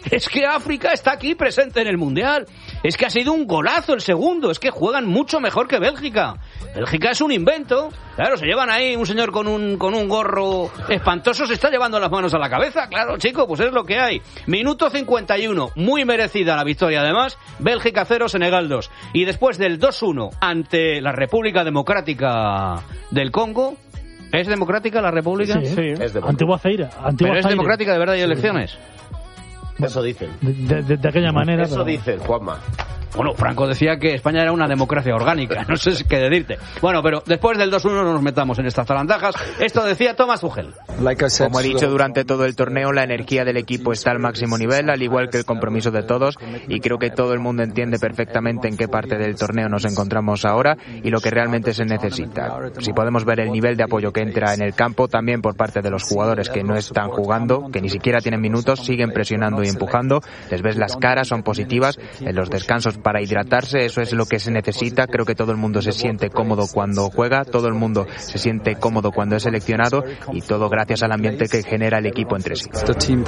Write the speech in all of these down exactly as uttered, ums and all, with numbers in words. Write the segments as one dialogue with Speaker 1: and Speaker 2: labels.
Speaker 1: Es que África está aquí presente en el Mundial. Es que ha sido un golazo el segundo. Es que juegan mucho mejor que Bélgica. Bélgica es un invento. Claro, se llevan ahí un señor con un con un gorro espantoso, se está llevando las manos a la cabeza. Claro, chico, pues es lo que hay. Minuto cincuenta y uno. Muy merecida la victoria, además. Bélgica cero, Senegal dos. Y después del dos uno ante la República Democrática del Congo... ¿Es democrática la República?
Speaker 2: Sí, sí.
Speaker 3: Es democrática.
Speaker 2: Antigua Zaire. Antigua
Speaker 1: ¿Pero es
Speaker 2: Zaire.
Speaker 1: democrática de verdad y
Speaker 2: Sí.
Speaker 1: elecciones?
Speaker 3: Eso dicen.
Speaker 2: De, de, de aquella manera.
Speaker 3: Eso
Speaker 2: pero...
Speaker 3: dicen, Juanma.
Speaker 1: Bueno, Franco decía que España era una democracia orgánica, no sé qué decirte. Bueno, pero después del dos uno no nos metamos en estas zarandajas. Esto decía Thomas Tuchel.
Speaker 4: Como he dicho durante todo el torneo, la energía del equipo está al máximo nivel, al igual que el compromiso de todos, y creo que todo el mundo entiende perfectamente en qué parte del torneo nos encontramos ahora y lo que realmente se necesita. Si podemos ver el nivel de apoyo que entra en el campo, también por parte de los jugadores que no están jugando, que ni siquiera tienen minutos, siguen presionando y empujando, les ves las caras, son positivas, en los descansos para hidratarse, eso es lo que se necesita. Creo que todo el mundo se siente cómodo cuando juega, todo el mundo se siente cómodo cuando es seleccionado, y todo gracias al ambiente que genera el equipo entre sí.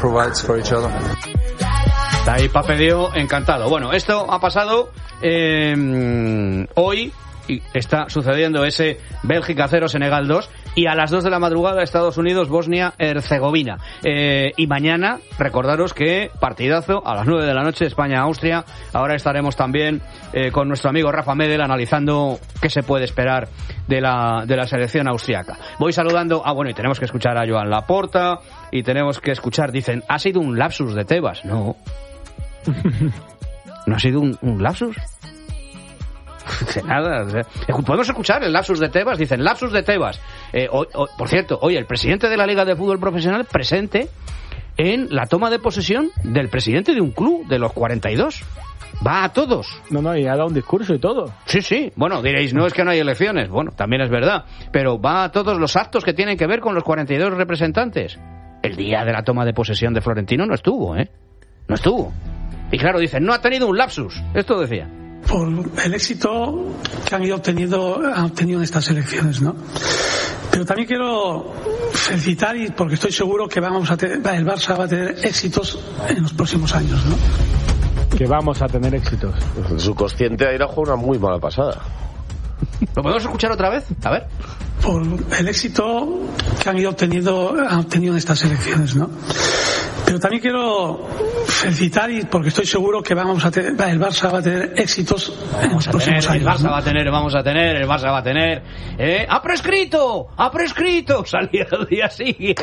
Speaker 1: Está ahí Papedio encantado. Bueno, esto ha pasado eh, hoy y está sucediendo ese Bélgica cero, Senegal dos, y a las dos de la madrugada Estados Unidos, Bosnia-Herzegovina. Eh, y mañana, recordaros que partidazo a las nueve de la noche, España-Austria. Ahora estaremos también eh, con nuestro amigo Rafa Medel analizando qué se puede esperar de la, de la selección austriaca. Voy saludando, ah bueno, y tenemos que escuchar a Joan Laporta, y tenemos que escuchar, dicen, ¿ha sido un lapsus de Tebas? No. ¿No ha sido un, un lapsus? De nada. Podemos escuchar el lapsus de Tebas. Dicen lapsus de Tebas. Eh, hoy, hoy, por cierto, hoy el presidente de la Liga de Fútbol Profesional presente en la toma de posesión del presidente de un club de los cuarenta y dos. Va a todos.
Speaker 2: No, no, y ha dado un discurso y todo.
Speaker 1: Sí, sí. Bueno, diréis, no es que no hay elecciones. Bueno, también es verdad. Pero va a todos los actos que tienen que ver con los cuarenta y dos representantes. El día de la toma de posesión de Florentino no estuvo, ¿eh? No estuvo. Y claro, dicen, no ha tenido un lapsus. Esto decía.
Speaker 5: Por el éxito que han ido obteniendo, han obtenido en estas elecciones, ¿no? Pero también quiero felicitar, y porque estoy seguro que vamos a tener, el Barça va a tener éxitos en los próximos años, ¿no?
Speaker 2: Que vamos a tener éxitos.
Speaker 3: Su consciente ha ido a jugar una muy mala pasada.
Speaker 1: ¿Lo podemos escuchar otra vez? A ver.
Speaker 5: Por el éxito que han ido obteniendo, han obtenido en estas elecciones, ¿no? Pero también quiero felicitar, y porque estoy seguro que vamos a tener, el Barça va a tener éxitos en los próximos
Speaker 1: tener,
Speaker 5: años.
Speaker 1: El Barça
Speaker 5: ¿no?
Speaker 1: va a tener, vamos a tener, el Barça va a tener. ¿eh? ¡Ha prescrito! ¡Ha prescrito! Salía el día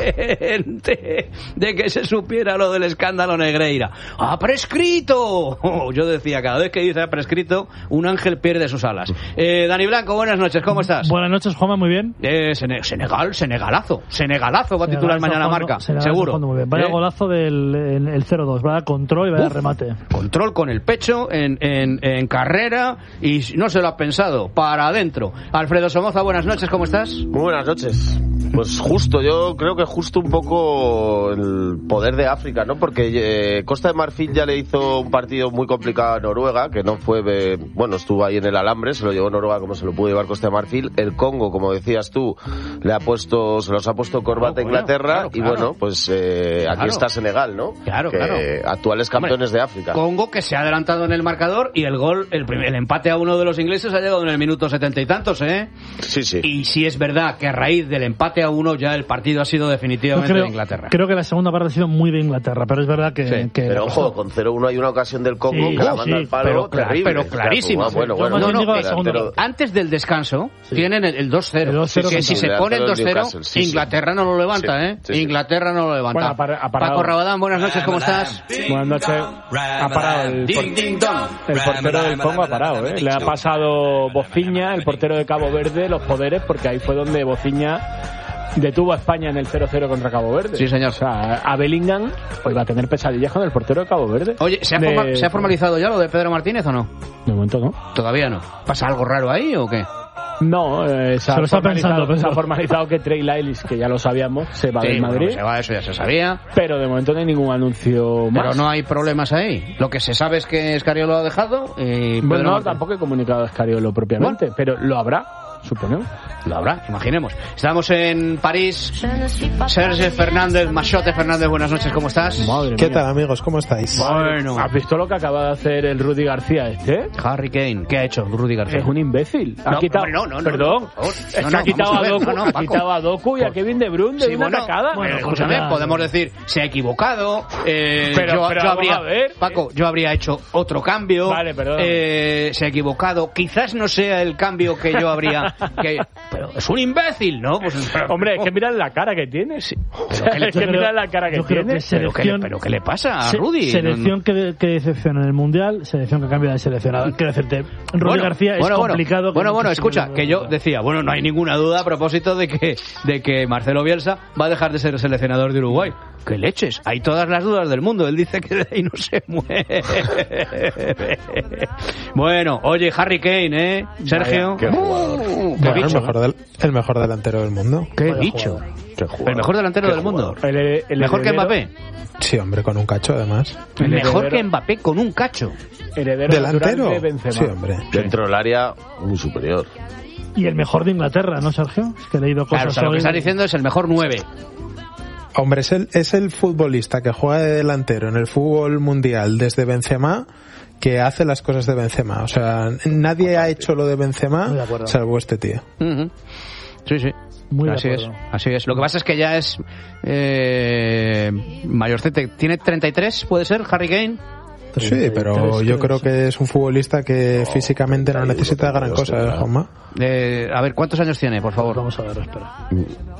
Speaker 1: siguiente de que se supiera lo del escándalo Negreira. ¡Ha prescrito! Oh, yo decía, cada vez que dice ha prescrito, un ángel pierde sus alas. Eh, Dani Blanco, buenas noches, ¿cómo estás?
Speaker 2: Buenas noches, Juanma, muy bien.
Speaker 1: Eh, Sene- Senegal, Senegalazo. Senegalazo va a titular mañana Marca, seguro.
Speaker 2: Muy bien. Vaya
Speaker 1: ¿Eh?
Speaker 2: golazo del el, el cero dos, vaya control y vaya
Speaker 1: Uf,
Speaker 2: remate.
Speaker 1: Control con el pecho, en, en, en carrera, y no se lo ha pensado, para adentro. Alfredo Somoza, buenas noches, ¿cómo estás?
Speaker 3: Muy buenas noches. Pues justo, yo creo que justo un poco el poder de África, ¿no? Porque eh, Costa de Marfil ya le hizo un partido muy complicado a Noruega, que no fue, eh, bueno, estuvo ahí en el alambre, se lo llevó Noruega como se lo pudo llevar Costa de Marfil. El Congo, como decías tú, le ha puesto, se los ha puesto corbata a
Speaker 1: Claro,
Speaker 3: Inglaterra,
Speaker 1: claro, claro.
Speaker 3: Y bueno, pues eh, aquí
Speaker 1: Claro.
Speaker 3: está Senegal, ¿no?
Speaker 1: Claro,
Speaker 3: que,
Speaker 1: claro.
Speaker 3: Actuales campeones
Speaker 1: Hombre,
Speaker 3: de África.
Speaker 1: Congo, que se ha adelantado en el marcador, y el gol, el, primer, el empate a uno de los ingleses ha llegado en el minuto setenta y tantos, ¿eh?
Speaker 3: Sí, sí.
Speaker 1: Y sí es verdad que a raíz del empate a uno ya el partido ha sido definitivamente
Speaker 2: creo,
Speaker 1: de Inglaterra.
Speaker 2: Creo que la segunda parte ha sido muy de Inglaterra, pero es verdad que...
Speaker 1: Sí,
Speaker 2: que
Speaker 3: Pero ojo, con cero uno hay una ocasión del Congo
Speaker 2: Sí,
Speaker 3: que la
Speaker 2: sí,
Speaker 3: manda al palo
Speaker 1: pero, cla-
Speaker 3: terrible.
Speaker 1: pero clarísimo.
Speaker 3: O sea, bueno,
Speaker 2: Yo
Speaker 3: bueno,
Speaker 2: más
Speaker 1: no,
Speaker 2: bien
Speaker 1: no,
Speaker 2: digo la
Speaker 1: eh,
Speaker 2: segunda
Speaker 3: pero-
Speaker 2: parte.
Speaker 1: Antes del descanso tienen el, el dos cero.
Speaker 2: El dos cero
Speaker 1: que si
Speaker 2: con
Speaker 1: se
Speaker 3: Newcastle.
Speaker 1: pone el dos cero,
Speaker 3: Newcastle, sí, sí.
Speaker 1: Inglaterra no lo levanta,
Speaker 3: Sí,
Speaker 1: ¿eh?
Speaker 3: sí, sí.
Speaker 1: Inglaterra no lo levanta.
Speaker 2: Bueno, ha par- ha parado.
Speaker 1: Paco Rabadán, buenas noches, ¿cómo estás?
Speaker 2: Buenas noches. Ha parado el,
Speaker 1: Ding, ding, dong.
Speaker 2: el portero del Congo, ha parado, ¿eh? Le ha pasado Bociña, el portero de Cabo Verde, los poderes, porque ahí fue donde Bociña detuvo a España en el cero cero contra Cabo Verde.
Speaker 1: Sí, señor.
Speaker 2: O sea, a Bellingham pues va a tener pesadillas con el portero de Cabo Verde.
Speaker 1: Oye, ¿se ha,
Speaker 2: De-
Speaker 1: forma- ¿se ha formalizado ya lo de Pedro Martínez o no?
Speaker 2: De momento no.
Speaker 1: Todavía no. ¿Pasa algo raro ahí o qué?
Speaker 2: No, eh, se,
Speaker 1: Se
Speaker 2: ha
Speaker 1: lo está
Speaker 2: formalizado,
Speaker 1: pensando,
Speaker 2: se ha
Speaker 1: pero-
Speaker 2: formalizado que Trey Lyles, que ya lo sabíamos, se va
Speaker 1: Sí,
Speaker 2: del
Speaker 1: bueno,
Speaker 2: Madrid.
Speaker 1: pues se va, eso ya se sabía.
Speaker 2: Pero de momento no hay ningún anuncio más.
Speaker 1: Pero no hay problemas ahí. Lo que se sabe es que Escariolo lo ha dejado y
Speaker 2: Bueno,
Speaker 1: Pedro
Speaker 2: no,
Speaker 1: Martínez-
Speaker 2: tampoco he comunicado a Escariolo propiamente, pero lo habrá. suponemos.
Speaker 1: Lo habrá, imaginemos. Estamos en París. Sergio Fernández, Machote Fernández, buenas noches, ¿cómo estás?
Speaker 2: Madre
Speaker 6: ¿Qué
Speaker 2: mía.
Speaker 6: tal, amigos? ¿Cómo estáis?
Speaker 1: Bueno.
Speaker 2: ¿Has visto lo que acaba de hacer el Rudy García este?
Speaker 1: Harry Kane, ¿qué ha hecho Rudy García?
Speaker 2: Es un imbécil. Ha
Speaker 1: No,
Speaker 2: quitado,
Speaker 1: hombre, no, no, no,
Speaker 2: perdón,
Speaker 1: no, por favor.
Speaker 2: es
Speaker 1: No,
Speaker 2: que
Speaker 1: no,
Speaker 2: ha quitado
Speaker 1: vamos a
Speaker 2: a
Speaker 1: ver,
Speaker 2: Doku,
Speaker 1: no, no,
Speaker 2: ha
Speaker 1: Paco.
Speaker 2: quitado a Doku y a Kevin De Bruyne de
Speaker 1: Sí,
Speaker 2: una
Speaker 1: bueno,
Speaker 2: tacada.
Speaker 1: eh,
Speaker 2: Bueno,
Speaker 1: escúchame,
Speaker 2: ya,
Speaker 1: podemos
Speaker 2: ya.
Speaker 1: decir, se ha equivocado, eh,
Speaker 2: Pero-
Speaker 1: yo,
Speaker 2: pero
Speaker 1: yo
Speaker 2: vamos
Speaker 1: habría,
Speaker 2: a ver.
Speaker 1: Paco, yo habría hecho otro cambio,
Speaker 2: Vale, perdón.
Speaker 1: eh, se ha equivocado, quizás no sea el cambio que yo habría, que, pero es un imbécil, ¿no? Pues,
Speaker 2: Hombre, es que mira la cara que tiene. Sí.
Speaker 1: que le-
Speaker 2: es que mira la cara que
Speaker 7: yo creo
Speaker 2: tiene.
Speaker 7: que
Speaker 1: pero, ¿qué le,
Speaker 7: selección-
Speaker 1: pero ¿qué le pasa a
Speaker 7: Se-
Speaker 1: Rudy?
Speaker 7: Selección que, que decepciona en el Mundial, selección que cambia de seleccionador. Quiero decirte, Rudy
Speaker 1: Bueno,
Speaker 7: García es
Speaker 1: bueno, bueno.
Speaker 7: complicado. que
Speaker 1: Bueno,
Speaker 7: no
Speaker 1: bueno,
Speaker 7: te
Speaker 1: escucha,
Speaker 7: siga-
Speaker 1: que yo decía, bueno, no hay ninguna duda a propósito de que, de que Marcelo Bielsa va a dejar de ser seleccionador de Uruguay. ¡Qué leches! Hay todas las dudas del mundo. Él dice que de ahí no se mueve. Bueno, oye, Harry Kane, ¿eh? Sergio.
Speaker 3: qué jugador.
Speaker 1: Uh, qué
Speaker 6: Bueno, el,
Speaker 1: bicho.
Speaker 6: mejor del, el mejor delantero del mundo.
Speaker 1: Qué
Speaker 7: Vaya
Speaker 1: bicho.
Speaker 7: jugador.
Speaker 3: Qué jugador.
Speaker 1: El mejor delantero
Speaker 3: Qué
Speaker 1: del mundo.
Speaker 3: jugador.
Speaker 2: El- el
Speaker 1: Mejor que
Speaker 2: heredero-
Speaker 1: Mbappé.
Speaker 6: Sí, hombre, con un cacho, además.
Speaker 2: El
Speaker 1: Mejor
Speaker 2: heredero-
Speaker 1: que Mbappé con un cacho.
Speaker 2: Heredero
Speaker 6: ¿Delantero?
Speaker 2: natural de Benzema.
Speaker 6: Sí, hombre.
Speaker 3: Dentro del área, muy superior.
Speaker 7: Y el mejor de Inglaterra, ¿no, Sergio? Es que he leído cosas
Speaker 1: Claro, o sea, lo que
Speaker 7: hoy.
Speaker 1: estás diciendo es el mejor nueve.
Speaker 6: Hombre, es el, es el futbolista que juega de delantero en el fútbol mundial desde Benzema que hace las cosas de Benzema. O sea, nadie ha hecho lo de Benzema
Speaker 7: Muy de acuerdo.
Speaker 6: salvo este tío.
Speaker 1: Ujú. Sí, sí.
Speaker 7: Muy de
Speaker 1: así es,
Speaker 7: acuerdo.
Speaker 1: así es. Lo que pasa es que ya es eh, mayorcete. ¿Tiene treinta y tres, puede ser, Harry Kane?
Speaker 6: Sí, pero yo creo que es un futbolista que físicamente no necesita gran cosa, ¿eh, Juanma?
Speaker 1: Eh, a ver, ¿cuántos años tiene, por favor?
Speaker 7: Vamos a ver, espera.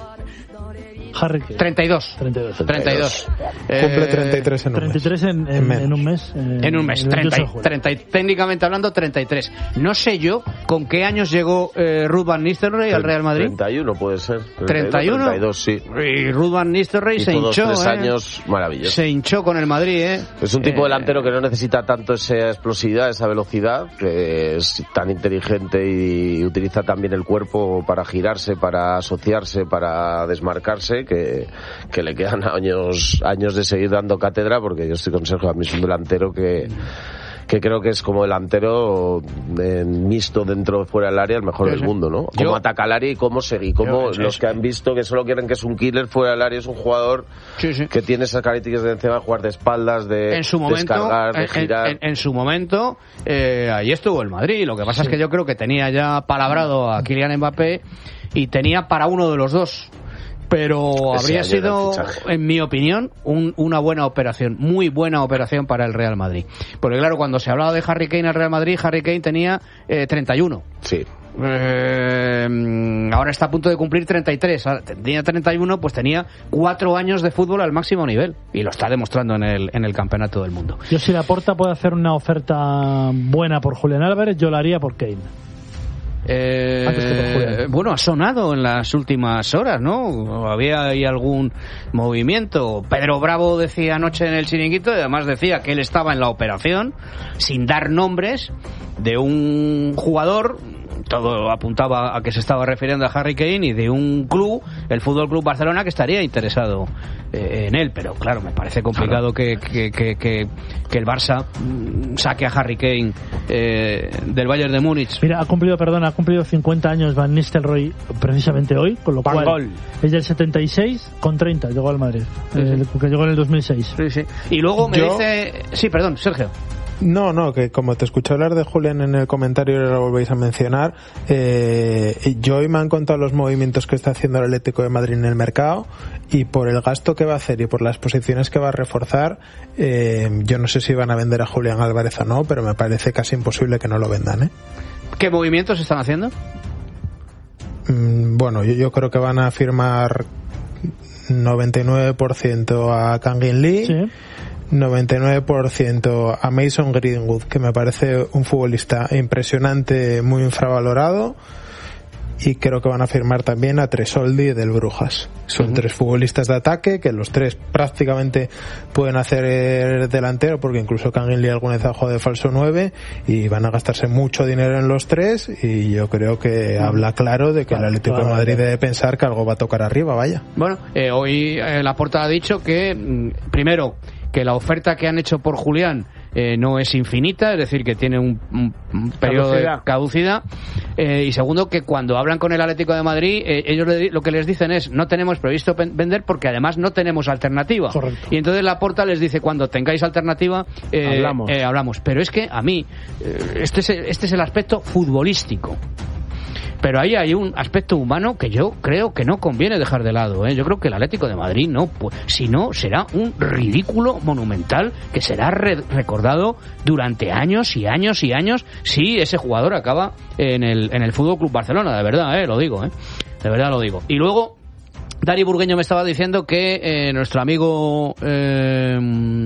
Speaker 7: Harry Kane.
Speaker 1: treinta y dos.
Speaker 7: treinta y dos.
Speaker 1: treinta y dos.
Speaker 6: Cumple
Speaker 1: Eh,
Speaker 6: treinta y tres en un
Speaker 7: treinta y tres
Speaker 6: mes.
Speaker 7: en, en,
Speaker 6: En menos.
Speaker 7: en un mes. eh,
Speaker 1: En un mes,
Speaker 7: el veintiocho
Speaker 1: treinta,
Speaker 7: de julio.
Speaker 1: treinta, técnicamente hablando, treinta y tres. No sé yo con qué años llegó eh, Ruud van Nistelrooy al Real Madrid.
Speaker 3: treinta y uno puede ser.
Speaker 1: ¿treinta y uno?
Speaker 3: treinta y dos, sí.
Speaker 1: Y Ruud van Nistelrooy
Speaker 3: Y
Speaker 1: se
Speaker 3: todos
Speaker 1: hinchó,
Speaker 3: tres
Speaker 1: ¿eh?
Speaker 3: años maravillosos.
Speaker 1: Se hinchó con el Madrid, ¿eh?
Speaker 3: Es un tipo
Speaker 1: Eh,
Speaker 3: delantero que no necesita tanto esa explosividad, esa velocidad, que es tan inteligente y utiliza también el cuerpo para girarse, para asociarse, para desmarcarse, que, que le quedan años años de seguir dando cátedra, porque yo estoy con Sergio, a mí es un delantero que que creo que es como delantero eh, mixto dentro o fuera del área el mejor
Speaker 1: Sí,
Speaker 3: del
Speaker 1: sí.
Speaker 3: mundo, ¿no?
Speaker 1: Yo-
Speaker 3: Cómo ataca al área y cómo seguir, cómo
Speaker 1: Yo-
Speaker 3: los
Speaker 1: es-
Speaker 3: que han visto que solo quieren que es un killer fuera del área, es un jugador
Speaker 1: Sí, sí.
Speaker 3: que tiene esas características de encima, jugar de espaldas, de
Speaker 1: en su momento,
Speaker 3: descargar, de
Speaker 1: en-
Speaker 3: girar.
Speaker 1: en, en su momento, eh, ahí estuvo el Madrid. Lo que pasa es que yo creo que tenía ya palabrado a Kylian Mbappé y tenía para uno de los dos. Pero
Speaker 3: Ese
Speaker 1: habría
Speaker 3: año era el
Speaker 1: sido,
Speaker 3: fichaje.
Speaker 1: en mi opinión, un- una buena operación, muy buena operación para el Real Madrid. Porque claro, cuando se hablaba de Harry Kane al Real Madrid, Harry Kane tenía eh, treinta y uno.
Speaker 3: Sí.
Speaker 1: Eh, ahora está a punto de cumplir treinta y tres. Ahora, tenía treinta y uno, pues tenía cuatro años de fútbol al máximo nivel. Y lo está demostrando en el, en el Campeonato del Mundo.
Speaker 7: Yo, si Laporta puede hacer una oferta buena por Julián Álvarez, yo la haría por Kane.
Speaker 1: Eh,
Speaker 7: Antes que por Julián.
Speaker 1: bueno, ha sonado en las últimas horas, ¿no? Había ahí algún movimiento. Pedro Bravo decía anoche en el chiringuito, y además decía que él estaba en la operación, sin dar nombres, de un jugador. Todo apuntaba a que se estaba refiriendo a Harry Kane, y de un club, el Fútbol Club Barcelona, que estaría interesado eh, en él. Pero claro, me parece complicado que, que, que, que, que el Barça mm, saque a Harry Kane eh, del Bayern de Múnich.
Speaker 7: Mira, ha cumplido, perdón, ha cumplido cincuenta años Van Nistelrooy precisamente hoy, con lo
Speaker 2: Van
Speaker 7: cual
Speaker 2: Gol.
Speaker 7: es del setenta y seis, con treinta llegó al Madrid,
Speaker 1: Sí,
Speaker 7: eh,
Speaker 1: sí.
Speaker 7: que llegó en el dos mil seis.
Speaker 1: Sí, sí. Y luego me
Speaker 6: Yo-
Speaker 1: dice... Sí, perdón, Sergio.
Speaker 6: No, no, que como te escuché hablar de Julián en el comentario y ahora lo volvéis a mencionar, eh, yo hoy me han contado los movimientos que está haciendo el Atlético de Madrid en el mercado, y por el gasto que va a hacer y por las posiciones que va a reforzar, eh, yo no sé si van a vender a Julián Álvarez o no, pero me parece casi imposible que no lo vendan, ¿eh?
Speaker 1: ¿Qué movimientos están haciendo?
Speaker 6: Mm, Bueno, yo, yo creo que van a firmar noventa y nueve por ciento a Kangin Lee,
Speaker 7: Sí.
Speaker 6: noventa y nueve por ciento a Mason Greenwood, que me parece un futbolista impresionante, muy infravalorado, y creo que van a firmar también a Tresoldi del Brujas. Son tres futbolistas de ataque que los tres prácticamente pueden hacer delantero, porque incluso Kangin Lee alguna vez ha jugado de falso nueve, y van a gastarse mucho dinero en los tres, y yo creo que habla claro de que el Atlético de Madrid debe pensar que algo va a tocar arriba, vaya.
Speaker 1: Bueno, eh, hoy eh, Laporta ha dicho que, mm, primero, que la oferta que han hecho por Julián eh, no es infinita, es decir, que tiene un, un, un periodo caducidad. de caducidad. Eh, y segundo, que cuando hablan con el Atlético de Madrid, eh, ellos le, lo que les dicen es, no tenemos previsto vender porque además no tenemos alternativa.
Speaker 7: Correcto.
Speaker 1: Y entonces Laporta les dice, cuando tengáis alternativa, eh,
Speaker 2: hablamos.
Speaker 1: Eh, hablamos. Pero es que a mí, eh, este, es, este es el aspecto futbolístico. Pero ahí hay un aspecto humano que yo creo que no conviene dejar de lado, ¿eh? Yo creo que el Atlético de Madrid no, pues, si no, será un ridículo monumental que será re- recordado durante años y años y años si ese jugador acaba en el, en el Fútbol Club Barcelona, de verdad, ¿eh? Lo digo, ¿eh? De verdad lo digo. Y luego, Dani Burgueño me estaba diciendo que eh, nuestro amigo... Eh,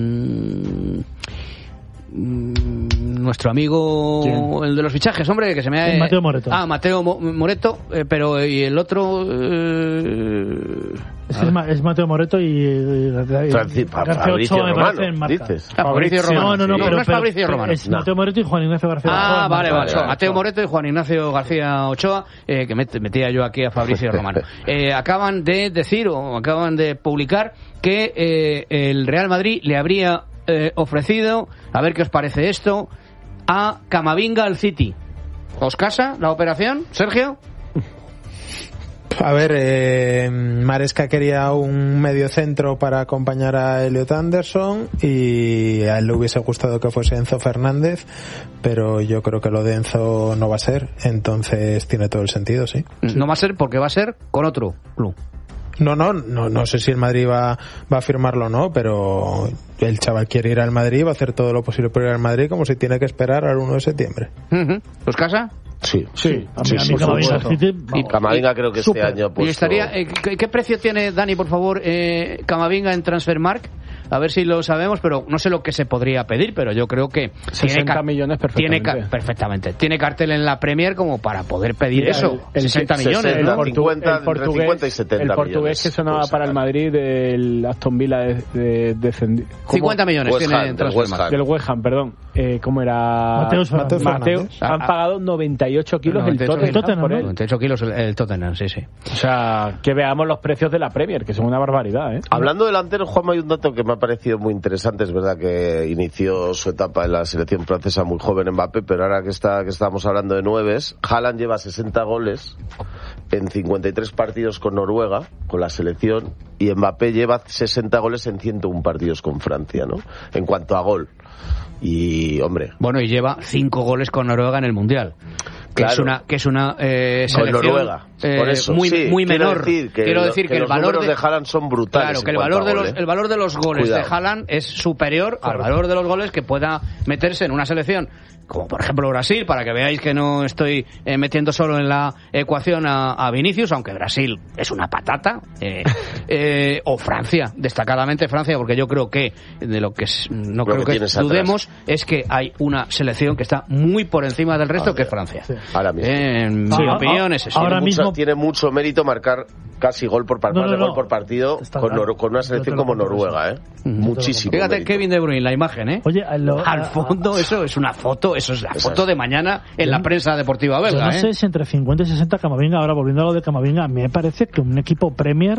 Speaker 1: nuestro amigo
Speaker 2: ¿Quién?
Speaker 1: el de los fichajes, hombre, que se me ha...
Speaker 7: Mateo Moreto.
Speaker 1: Ah, Mateo Mo- Moreto, eh, pero y el otro... Eh...
Speaker 7: Es, es, Ma- es Mateo Moreto y, y, y
Speaker 3: Franci-
Speaker 7: García
Speaker 3: Fabricio
Speaker 7: Ochoa me
Speaker 3: Romano,
Speaker 7: parece en marca.
Speaker 3: dices.
Speaker 1: Ah, Fabricio Romano.
Speaker 7: No, no, no,
Speaker 1: Sí.
Speaker 7: pero,
Speaker 1: no es
Speaker 7: pero-
Speaker 1: Fabricio
Speaker 7: pero
Speaker 1: Romano.
Speaker 7: es
Speaker 3: No.
Speaker 7: Mateo Moreto y Juan Ignacio García Ochoa.
Speaker 1: Ah,
Speaker 7: en
Speaker 1: vale,
Speaker 7: marca.
Speaker 1: vale.
Speaker 3: vale.
Speaker 1: Mateo Moreto y Juan Ignacio García Ochoa, eh, que met- metía yo aquí a Fabricio Romano. Eh, acaban de decir, o acaban de publicar, que eh, el Real Madrid le habría eh, ofrecido, a ver qué os parece esto, a Camavinga al City. ¿Os casa la operación, Sergio?
Speaker 6: A ver, eh, Maresca quería un medio centro para acompañar a Elliot Anderson y a él le hubiese gustado que fuese Enzo Fernández, pero yo creo que lo de Enzo no va a ser, entonces tiene todo el sentido, sí.
Speaker 1: No va a ser porque va a ser con otro club.
Speaker 6: No, no, no, no sé si el Madrid va, va a firmarlo o no, pero el chaval quiere ir al Madrid, va a hacer todo lo posible por ir al Madrid, como si tiene que esperar al uno de septiembre.
Speaker 1: Uh-huh. ¿Os casa?
Speaker 3: Sí,
Speaker 2: Sí,
Speaker 7: A mí,
Speaker 3: sí,
Speaker 7: a mí
Speaker 3: sí,
Speaker 7: Camavinga
Speaker 3: sí,
Speaker 7: al City,
Speaker 3: Y
Speaker 7: vamos.
Speaker 3: Camavinga creo que
Speaker 7: Súper.
Speaker 3: este año ha
Speaker 1: Y
Speaker 3: puesto...
Speaker 1: estaría, eh, ¿qué, qué precio tiene, Dani, por favor, eh, Camavinga en Transfermarkt? A ver si lo sabemos, pero no sé lo que se podría pedir, pero yo creo que...
Speaker 2: sesenta
Speaker 1: ca-
Speaker 2: millones
Speaker 1: Tiene
Speaker 2: perfectamente.
Speaker 1: ca- perfectamente. Tiene cartel en la Premier como para poder pedir
Speaker 2: Mira,
Speaker 1: eso.
Speaker 2: el- el
Speaker 1: sesenta
Speaker 3: sesenta,
Speaker 1: millones,
Speaker 2: el,
Speaker 1: ¿no?
Speaker 3: portu- cincuenta, entre cincuenta y setenta
Speaker 2: el portugués
Speaker 3: millones,
Speaker 2: que sonaba
Speaker 3: puede
Speaker 2: para el
Speaker 3: sacar.
Speaker 2: Madrid del Aston Villa de, de, descendi- ¿cómo?
Speaker 1: cincuenta millones
Speaker 3: West
Speaker 1: tiene
Speaker 3: Ham,
Speaker 1: en
Speaker 3: del West
Speaker 1: Transfermarkt.
Speaker 3: Ham.
Speaker 2: del West Ham, perdón. Eh, ¿Cómo era?
Speaker 7: Mateus
Speaker 6: Mateo
Speaker 7: Fernández.
Speaker 2: Mateo.
Speaker 6: Fernández.
Speaker 2: Han
Speaker 1: Ah,
Speaker 2: pagado noventa y ocho kilos del
Speaker 1: noventa y ocho
Speaker 2: Tottenham,
Speaker 7: Tottenham,
Speaker 2: por
Speaker 7: ¿no?
Speaker 2: él.
Speaker 1: noventa y ocho kilos el, el Tottenham, sí, sí.
Speaker 2: O sea, que veamos los precios de la Premier, que son una barbaridad, ¿eh?
Speaker 3: Hablando de delanteros, Juanma, hay un dato que me ha parecido muy interesante. Es verdad que inició su etapa en la selección francesa muy joven Mbappé, pero ahora que está que estamos hablando de nueves, Haaland lleva sesenta goles en cincuenta y tres partidos con Noruega, con la selección, y Mbappé lleva sesenta goles en ciento uno partidos con Francia, ¿no? En cuanto a gol. Y, hombre...
Speaker 1: Bueno, y lleva cinco goles con Noruega en el Mundial. Que
Speaker 3: Claro.
Speaker 1: es una, que es una eh,
Speaker 3: Con
Speaker 1: selección
Speaker 3: Noruega,
Speaker 1: eh,
Speaker 3: por eso,
Speaker 1: muy,
Speaker 3: sí,
Speaker 1: muy
Speaker 3: quiero
Speaker 1: menor.
Speaker 3: decir que
Speaker 1: quiero
Speaker 3: lo-
Speaker 1: decir
Speaker 3: que
Speaker 1: que, el
Speaker 3: los
Speaker 1: valor
Speaker 3: números de Haaland son brutales
Speaker 1: Claro,
Speaker 3: en
Speaker 1: que el
Speaker 3: cuanto
Speaker 1: valor
Speaker 3: a
Speaker 1: de
Speaker 3: gol,
Speaker 1: los
Speaker 3: ¿eh?
Speaker 1: el valor de los goles
Speaker 3: Cuidado.
Speaker 1: de Haaland es superior al valor de los goles que pueda meterse en una selección como por ejemplo Brasil, para que veáis que no estoy eh, metiendo solo en la ecuación a, a Vinicius, aunque Brasil es una patata, eh, eh, o Francia, destacadamente Francia, porque yo creo que de lo que es, no
Speaker 3: Lo
Speaker 1: creo
Speaker 3: que
Speaker 1: que,
Speaker 3: tienes atrás.
Speaker 1: dudemos es que hay una selección que está muy por encima del resto,
Speaker 3: Ah,
Speaker 1: que es Francia.
Speaker 3: Ahora mismo.
Speaker 1: En mi
Speaker 7: Sí.
Speaker 1: opinión es eso.
Speaker 7: Ahora
Speaker 3: tiene, mucho,
Speaker 7: mismo-
Speaker 3: tiene mucho mérito marcar casi gol por, par-
Speaker 7: No,
Speaker 3: más
Speaker 7: no,
Speaker 3: de gol
Speaker 7: no.
Speaker 3: por partido
Speaker 7: Está
Speaker 3: con,
Speaker 7: claro.
Speaker 3: Nor- con una
Speaker 7: Yo
Speaker 3: selección
Speaker 7: te lo
Speaker 3: como
Speaker 7: compro
Speaker 3: Noruega, ¿eh? Muchísimo
Speaker 1: Fíjate,
Speaker 3: mérito.
Speaker 1: Kevin De Bruyne, la imagen, ¿eh?
Speaker 7: Oye, lo-
Speaker 1: Al
Speaker 7: a-
Speaker 1: fondo, eso es una foto, eso es la
Speaker 3: Esa
Speaker 1: foto
Speaker 3: es.
Speaker 1: de mañana en la prensa deportiva
Speaker 7: Yo
Speaker 1: belga,
Speaker 7: no
Speaker 1: ¿eh?
Speaker 7: sé si entre cincuenta y sesenta Camavinga, ahora volviendo a lo de Camavinga, a mí me parece que un equipo Premier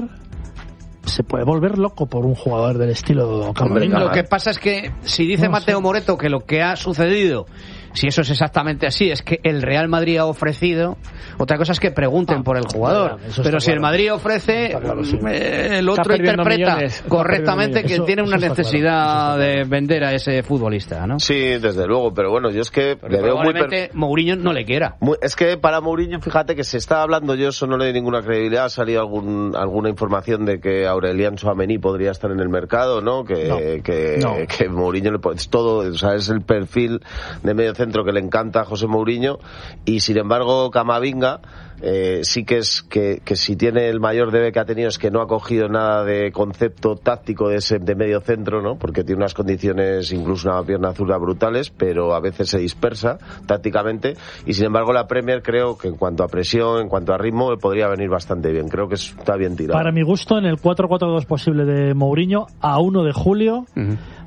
Speaker 7: se puede volver loco por un jugador del estilo Camavinga.
Speaker 1: Lo que pasa es que si dice
Speaker 7: No
Speaker 1: Mateo
Speaker 7: sé.
Speaker 1: Moreto que lo que ha sucedido, si eso es exactamente así, es que el Real Madrid ha ofrecido, otra cosa es que pregunten
Speaker 7: Ah,
Speaker 1: por el jugador,
Speaker 7: ya, eso
Speaker 1: pero
Speaker 7: está
Speaker 1: si el
Speaker 7: claro.
Speaker 1: Madrid ofrece,
Speaker 7: Está claro, sí.
Speaker 1: eh, el otro
Speaker 2: perdiendo
Speaker 1: interpreta
Speaker 2: millones, está
Speaker 1: correctamente
Speaker 2: perdiendo
Speaker 1: que
Speaker 7: millones.
Speaker 1: tiene
Speaker 7: Eso-
Speaker 1: una
Speaker 7: eso está
Speaker 1: necesidad
Speaker 7: claro, eso
Speaker 1: de vender a ese futbolista, ¿no?
Speaker 3: Sí, desde luego, pero bueno, yo es que
Speaker 1: Porque
Speaker 3: le veo muy... per-
Speaker 1: probablemente Mourinho no le quiera.
Speaker 3: Muy- es que para Mourinho, fíjate que se está hablando, yo eso no le doy ninguna credibilidad, ha salido algún, alguna información de que Aurelian Tchouaméni podría estar en el mercado, ¿no? Que,
Speaker 2: No.
Speaker 3: que,
Speaker 2: No.
Speaker 3: que Mourinho le pone- es todo, o sea, es el perfil de medio centro que le encanta a José Mourinho, y sin embargo Camavinga eh, sí que es que, que si tiene el mayor debe que ha tenido es que no ha cogido nada de concepto táctico de ese de medio centro, ¿no? Porque tiene unas condiciones, incluso una pierna zurda brutales, pero a veces se dispersa tácticamente, y sin embargo la Premier creo que en cuanto a presión, en cuanto a ritmo, podría venir bastante bien. Creo que está bien tirado.
Speaker 7: Para mi gusto, en el cuatro cuatro dos posible de Mourinho, a uno de julio
Speaker 1: Ujú.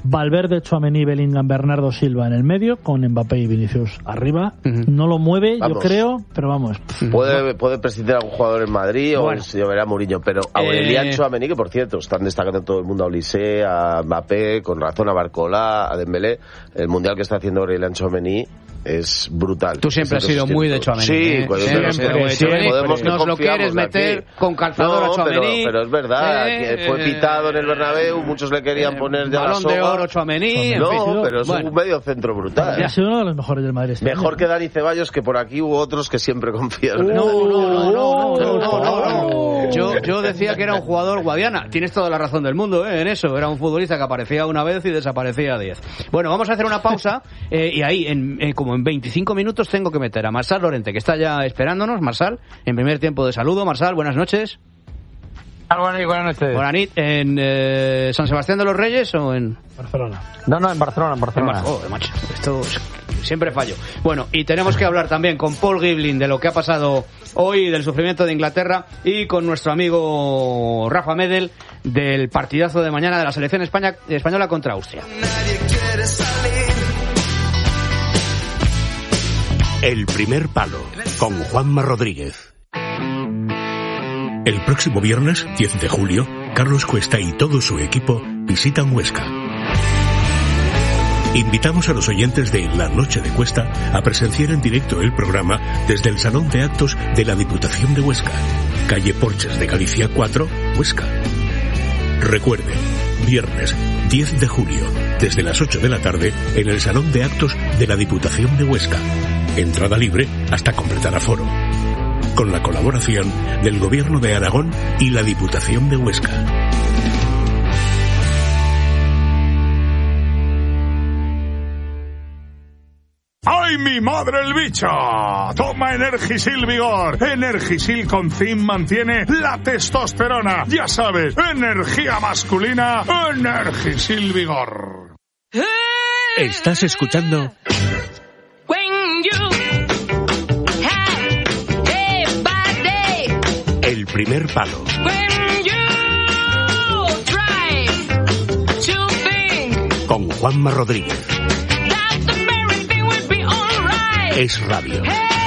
Speaker 7: Valverde, Tchouaméni, Bellingham, Bernardo Silva en el medio, con Mbappé y Vinicius arriba. Uh-huh. No lo mueve, vamos. Yo creo, pero vamos.
Speaker 3: Puede, puede prescindir a algún jugador en Madrid bueno. o si yo verá a Mourinho, pero Aurelian eh... Tchouaméni, que por cierto, están destacando todo el mundo a Olise, a Mbappé, con razón a Barcola, a Dembélé. El mundial que está haciendo Aurelian Tchouaméni es brutal.
Speaker 1: Tú siempre has sido muy de Tchouaméni.
Speaker 3: Sí,
Speaker 1: ¿eh?
Speaker 3: pues
Speaker 1: siempre,
Speaker 3: siempre,
Speaker 1: siempre, podemos nos lo quieres meter aquí. Con calzador
Speaker 3: no,
Speaker 1: a Tchouaméni.
Speaker 3: Pero, pero es verdad, eh, fue pitado en el Bernabéu, muchos le querían eh, poner ya
Speaker 1: balón
Speaker 3: la soga.
Speaker 1: de oro Tchouaméni.
Speaker 3: No,
Speaker 1: en fin.
Speaker 3: pero es bueno. un medio centro brutal.
Speaker 7: Ha sido uno de los mejores del Madrid. Este
Speaker 3: Mejor
Speaker 7: año.
Speaker 3: que Dani Ceballos, que por aquí hubo otros que siempre confiaron.
Speaker 1: No, no, no, no, no, no, no, no. Yo, yo decía que era un jugador Guadiana. Tienes toda la razón del mundo eh, en eso. Era un futbolista que aparecía una vez y desaparecía diez. Bueno, vamos a hacer una pausa eh, y ahí, en, eh, como en veinticinco minutos, tengo que meter a Marsal Lorente, que está ya esperándonos. Marsal, en primer tiempo de saludo. Marsal, buenas noches.
Speaker 8: Buenas, buenas noches.
Speaker 1: Buenas noches. ¿En eh, San Sebastián de los Reyes o en
Speaker 7: Barcelona?
Speaker 8: No, no, en Barcelona, en Barcelona.
Speaker 1: En Bar- oh, macho, esto es... siempre fallo. Bueno, y tenemos que hablar también con Paul Giblin de lo que ha pasado hoy, del sufrimiento de Inglaterra, y con nuestro amigo Rafa Medel del partidazo de mañana de la selección España, española contra Austria.
Speaker 9: El primer palo, con Juanma Rodríguez. El próximo viernes, diez de julio, Carlos Cuesta y todo su equipo visitan Huesca. Invitamos a los oyentes de La Noche de Cuesta a presenciar en directo el programa desde el Salón de Actos de la Diputación de Huesca, calle Porches de Galicia cuatro, Huesca. Recuerde, viernes diez de julio, desde las ocho de la tarde, en el Salón de Actos de la Diputación de Huesca. Entrada libre hasta completar aforo. Con la colaboración del Gobierno de Aragón y la Diputación de Huesca.
Speaker 10: ¡Ay, mi madre el bicho! Toma Energisil Vigor. Energisil con zinc mantiene la testosterona. Ya sabes, energía masculina, Energisil Vigor.
Speaker 9: Estás escuchando... El primer palo. Con Juanma Rodríguez. Es radio.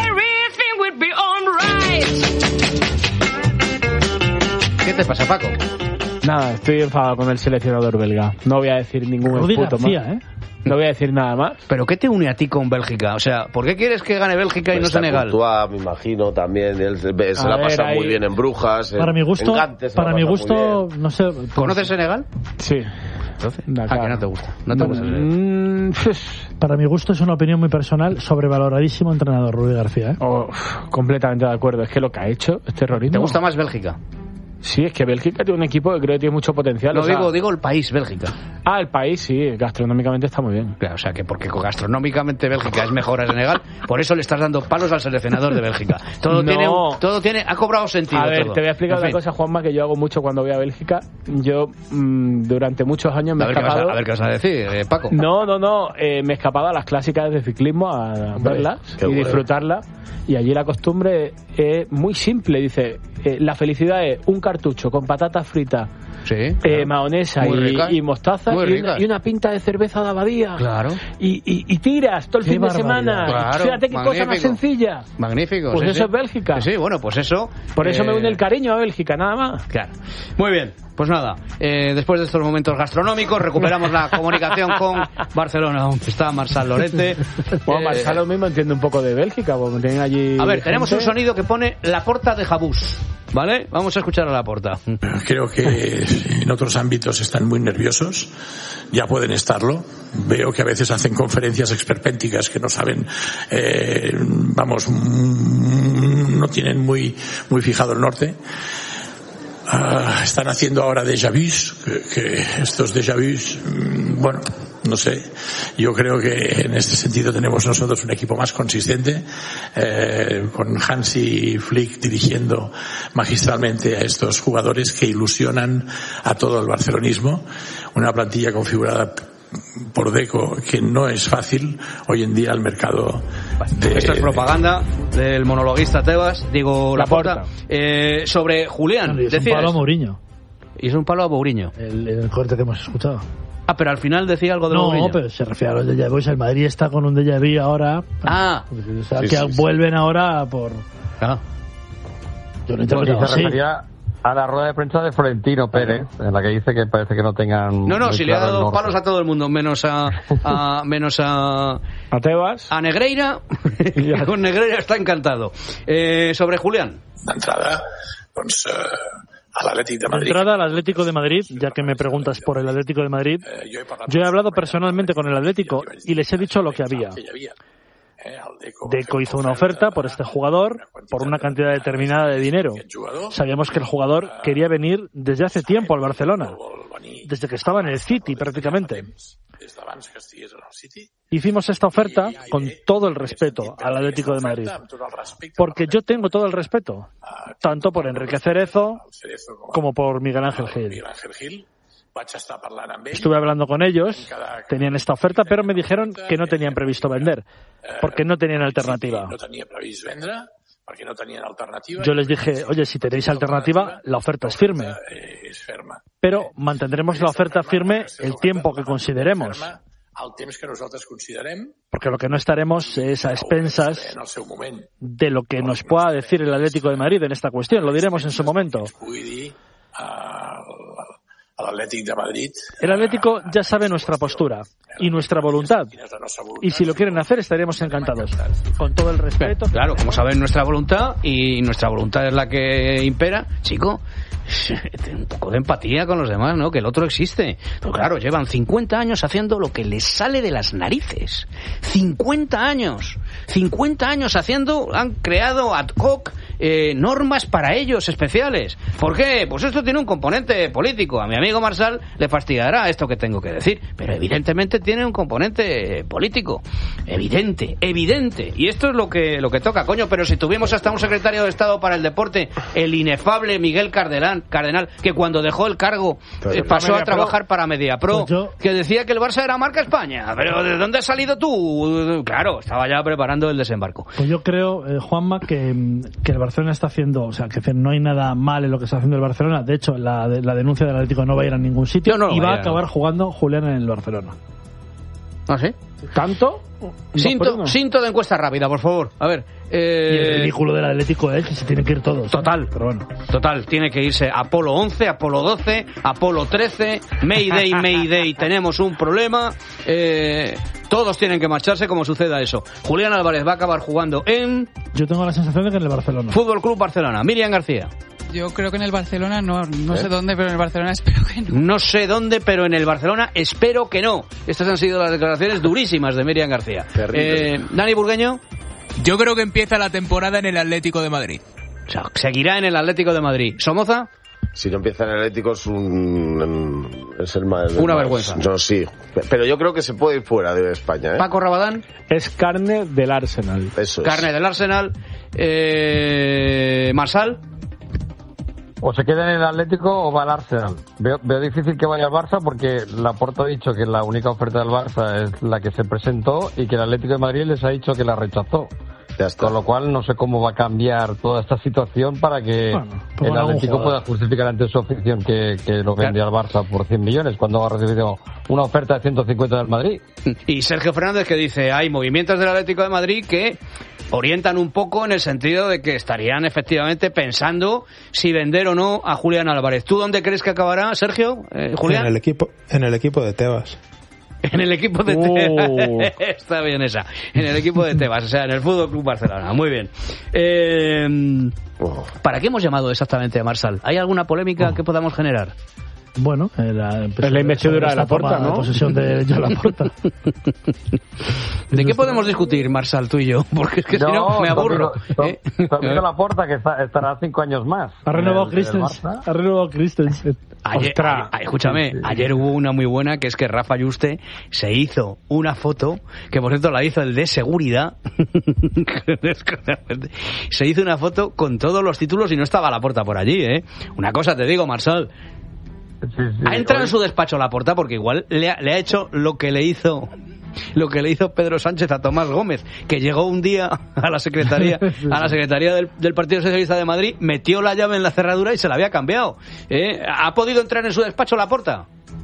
Speaker 1: ¿Qué te pasa, Paco?
Speaker 2: Nada, estoy enfadado con el seleccionador belga. No voy a decir ningún
Speaker 7: Rudy
Speaker 2: puto
Speaker 7: García,
Speaker 2: más.
Speaker 7: ¿eh?
Speaker 2: No voy a decir nada más.
Speaker 1: ¿Pero qué te une a ti con Bélgica? O sea, ¿por qué quieres que gane Bélgica y no Senegal?
Speaker 3: Courtois, me imagino, también. Él se, se la
Speaker 2: ver,
Speaker 3: pasa
Speaker 2: ahí...
Speaker 3: muy bien en Brujas.
Speaker 7: Para
Speaker 3: en,
Speaker 7: mi gusto,
Speaker 3: en Gante,
Speaker 7: para mi gusto, no sé.
Speaker 1: ¿Conoces Senegal?
Speaker 2: Sí.
Speaker 1: Entonces, ah, que no te gusta. No te gusta.
Speaker 2: Mm,
Speaker 7: para mi gusto es una opinión muy personal, sobrevaloradísimo entrenador Rudy García. ¿eh?
Speaker 2: Oh, completamente de acuerdo. Es que lo que ha hecho es terrorismo.
Speaker 1: ¿Te gusta más Bélgica?
Speaker 2: Sí, es que Bélgica tiene un equipo que creo que tiene mucho potencial.
Speaker 1: No,
Speaker 2: o sea...
Speaker 1: digo, digo el país, Bélgica.
Speaker 2: Ah, el país, sí, gastronómicamente está muy bien.
Speaker 1: Claro, o sea, que porque gastronómicamente Bélgica es mejor a Senegal, por eso le estás dando palos al seleccionador de Bélgica. Todo
Speaker 2: no.
Speaker 1: tiene, todo tiene, ha cobrado sentido.
Speaker 2: A ver,
Speaker 1: todo.
Speaker 2: te voy a explicar
Speaker 1: en
Speaker 2: una
Speaker 1: fin.
Speaker 2: cosa, Juanma, que yo hago mucho cuando voy a Bélgica. Yo, mmm, durante muchos años me
Speaker 1: a
Speaker 2: he
Speaker 1: ver
Speaker 2: escapado...
Speaker 1: Qué vas a, a ver qué vas a decir, eh, Paco.
Speaker 2: No, no, no, eh, me he escapado a las clásicas de ciclismo a Hombre, verlas y bueno. disfrutarlas. Y allí la costumbre es muy simple, dice, eh, la felicidad es un cartucho con patatas fritas,
Speaker 1: sí,
Speaker 2: eh,
Speaker 1: claro.
Speaker 2: mahonesa y, y mostaza y una, y una pinta de cerveza de Abadía.
Speaker 1: Claro.
Speaker 2: Y, y, y tiras todo el
Speaker 7: Qué
Speaker 2: fin
Speaker 7: barbaridad.
Speaker 2: de semana.
Speaker 1: Claro,
Speaker 2: Fíjate qué
Speaker 1: magnífico.
Speaker 2: cosa más sencilla.
Speaker 1: Magnífico.
Speaker 2: Pues
Speaker 1: sí,
Speaker 2: eso
Speaker 1: sí.
Speaker 2: es Bélgica.
Speaker 1: Sí, sí, bueno, pues eso.
Speaker 2: Por eso
Speaker 1: eh...
Speaker 2: me une el cariño a Bélgica, nada más.
Speaker 1: Claro. Muy bien. Pues nada, eh, después de estos momentos gastronómicos, recuperamos la comunicación con Barcelona, donde está Marsal Lorente.
Speaker 2: Bueno,
Speaker 1: eh,
Speaker 2: Marsal lo mismo entiende un poco de Bélgica, porque tienen allí...
Speaker 1: A ver, gente. Tenemos un sonido que pone Laporta de Jabús, ¿vale? Vamos a escuchar a Laporta.
Speaker 11: Creo que en otros ámbitos están muy nerviosos, ya pueden estarlo. Veo que a veces hacen conferencias esperpénticas que no saben, eh, vamos, no tienen muy, muy fijado el norte. Uh, están haciendo ahora déjà vus, que, que estos déjà vus, bueno, no sé, yo creo que en este sentido tenemos nosotros un equipo más consistente, eh, con Hansi Flick dirigiendo magistralmente a estos jugadores que ilusionan a todo el barcelonismo, una plantilla configurada por Deco que no es fácil hoy en día al mercado de...
Speaker 1: Esto es propaganda del monologuista Tebas, digo Laporta,
Speaker 2: Laporta.
Speaker 1: Eh, sobre Julián.
Speaker 7: Y es
Speaker 1: decías,
Speaker 7: un palo a Mourinho.
Speaker 1: Y es un palo a Mourinho.
Speaker 7: El, el corte que hemos escuchado.
Speaker 1: Ah, pero al final decía algo de
Speaker 7: No,
Speaker 1: Mourinho.
Speaker 7: pero se refiere a los déjà vu. El Madrid está con un déjà vu ahora.
Speaker 1: Ah.
Speaker 7: O sea,
Speaker 12: Sí,
Speaker 7: que
Speaker 12: sí, sí.
Speaker 7: vuelven ahora por...
Speaker 1: Ah.
Speaker 7: Yo lo he interpretado
Speaker 8: se
Speaker 7: así.
Speaker 8: refería a la rueda de prensa de Florentino Pérez, en la que dice que parece que no tengan...
Speaker 1: No, no,
Speaker 8: muy
Speaker 1: si le ha
Speaker 8: claro el
Speaker 1: dado
Speaker 8: norte.
Speaker 1: palos a todo el mundo, menos a, a menos a,
Speaker 2: A Tebas.
Speaker 1: a Negreira. Que con Negreira está encantado. Eh, sobre Julián.
Speaker 11: D'entrada, doncs, eh, a l'Atlètic de
Speaker 7: De
Speaker 11: Madrid.
Speaker 7: entrada al Atlético de Madrid, ya que me preguntas por el Atlético de Madrid, yo he hablado personalmente con el Atlético y les he dicho lo que había. Deco hizo una oferta por este jugador por una cantidad determinada de dinero. Sabíamos que el jugador quería venir desde hace tiempo al Barcelona, desde que estaba en el City prácticamente. Hicimos esta oferta con todo el respeto al Atlético de Madrid, porque yo tengo todo el respeto, tanto por Enrique Cerezo como por Miguel Ángel Gil. Estuve hablando con ellos, tenían esta oferta, pero me dijeron que no tenían previsto vender, porque no tenían alternativa. Yo les dije, oye, si tenéis alternativa, la oferta es firme, pero mantendremos la oferta firme el tiempo que consideremos, porque lo que no estaremos es a expensas de lo que nos pueda decir el Atlético de Madrid en esta cuestión, lo diremos en su momento. El Atlético ya sabe nuestra postura y nuestra voluntad. Y si lo quieren hacer, estaríamos encantados. Con todo el respeto.
Speaker 1: Claro, como saben, nuestra voluntad, y nuestra voluntad es la que impera, chico. Un poco de empatía con los demás, ¿no? Que el otro existe. Pero claro, llevan cincuenta años haciendo lo que les sale de las narices. cincuenta años. cincuenta años haciendo, han creado ad hoc eh, normas para ellos especiales. ¿Por qué? Pues esto tiene un componente político. A mi amigo Marsal le fastidiará esto que tengo que decir, pero evidentemente tiene un componente político. Evidente, evidente. Y esto es lo que, lo que toca, coño. Pero si tuvimos hasta un secretario de Estado para el deporte, el inefable Miguel Cardenal, Cardenal, que cuando dejó el cargo eh, pasó a trabajar para Mediapro,
Speaker 7: Pues yo...
Speaker 1: que decía que el Barça era marca España. Pero ¿de dónde has salido tú? Claro, estaba ya preparando el desembarco.
Speaker 7: Pues yo creo, eh, Juanma, que, que el Barcelona está haciendo, o sea, que no hay nada mal en lo que está haciendo el Barcelona. De hecho, la, la denuncia del Atlético no va a ir a ningún sitio,
Speaker 1: no, no,
Speaker 7: y va
Speaker 1: vaya.
Speaker 7: a acabar jugando Julián en el Barcelona.
Speaker 1: ¿Ah, sí?
Speaker 7: ¿Tanto?
Speaker 1: Cinto, cinto de encuesta rápida, por favor. A ver. Eh...
Speaker 7: Y el ridículo del Atlético es que se tienen que ir todos.
Speaker 1: Total,
Speaker 7: pero bueno.
Speaker 1: Total, tiene que irse Apolo once, Apolo doce, Apolo trece, Mayday, Mayday, tenemos un problema. Eh, todos tienen que marcharse como suceda eso. Julián Álvarez va a acabar jugando en...
Speaker 7: Yo tengo la sensación de que en el Barcelona.
Speaker 1: Fútbol Club Barcelona. Miriam García.
Speaker 13: Yo creo que en el Barcelona no, no
Speaker 1: ¿Eh?
Speaker 13: sé dónde, pero en el Barcelona espero que no.
Speaker 1: No sé dónde, pero en el Barcelona espero que no. Estas han sido las declaraciones durísimas de Miriam García. Eh, Dani Burgueño.
Speaker 14: Yo creo que empieza la temporada en el Atlético de Madrid.
Speaker 1: O sea, seguirá en el Atlético de Madrid. ¿Somoza?
Speaker 3: Si no empieza en el Atlético es un... es el más... el
Speaker 1: Una
Speaker 3: más-
Speaker 1: vergüenza.
Speaker 3: No, sí. Pero yo creo que se puede ir fuera de España, ¿eh?
Speaker 1: Paco Rabadán.
Speaker 2: Es carne del Arsenal.
Speaker 3: Eso es.
Speaker 1: Carne del Arsenal. Eh, Marsal.
Speaker 8: O se queda en el Atlético o va al Arsenal. Veo, veo difícil que vaya al Barça porque Laporta ha dicho que la única oferta del Barça es la que se presentó y que el Atlético de Madrid les ha dicho que la rechazó. Con lo cual no sé cómo va a cambiar toda esta situación para que
Speaker 7: Bueno, pues
Speaker 8: el
Speaker 7: algún
Speaker 8: Atlético
Speaker 7: jugador.
Speaker 8: pueda justificar ante su afición que, que lo vende al Barça por cien millones cuando ha recibido una oferta de ciento cincuenta del Madrid.
Speaker 1: Y Sergio Fernández, que dice, hay movimientos del Atlético de Madrid que orientan un poco en el sentido de que estarían efectivamente pensando si vender o no a Julián Álvarez. ¿Tú dónde crees que acabará, Sergio? Eh, ¿Julián?
Speaker 6: En el equipo, en el equipo de Tebas.
Speaker 1: En el equipo de
Speaker 6: Oh.
Speaker 1: Tebas. Está bien esa. En el equipo de Tebas, o sea, en el Fútbol Club Barcelona. Muy bien. Eh, ¿Para qué hemos llamado exactamente a Marsal? ¿Hay alguna polémica que podamos generar?
Speaker 7: Bueno, eh, la,
Speaker 2: Es la investidura de Laporta, ¿no?
Speaker 7: posesión de Joan Laporta.
Speaker 1: ¿De qué podemos discutir, Marsal, tú y yo? Porque es que si no, me aburro. ¿eh?
Speaker 8: También Laporta que está, estará cinco años más.
Speaker 7: Ha renovado
Speaker 8: En el- en el
Speaker 7: Christensen.
Speaker 8: Barça.
Speaker 7: Ha renovado Christensen.
Speaker 1: Ayer,
Speaker 7: Ostras.
Speaker 1: ayer- escúchame, ayer hubo una muy buena, que es que Rafa Yuste se hizo una foto, que por cierto la hizo el de seguridad, se hizo una foto con todos los títulos y no estaba Laporta por allí, ¿eh? Una cosa te digo, Marsal, ha entrado en su despacho Laporta porque igual le ha, le ha hecho lo que le hizo... Lo que le hizo Pedro Sánchez a Tomás Gómez, que llegó un día a la secretaría, a la secretaría del, del Partido Socialista de Madrid, metió la llave en la cerradura y se la había cambiado. ¿Eh? ¿Ha podido entrar en su despacho Laporta?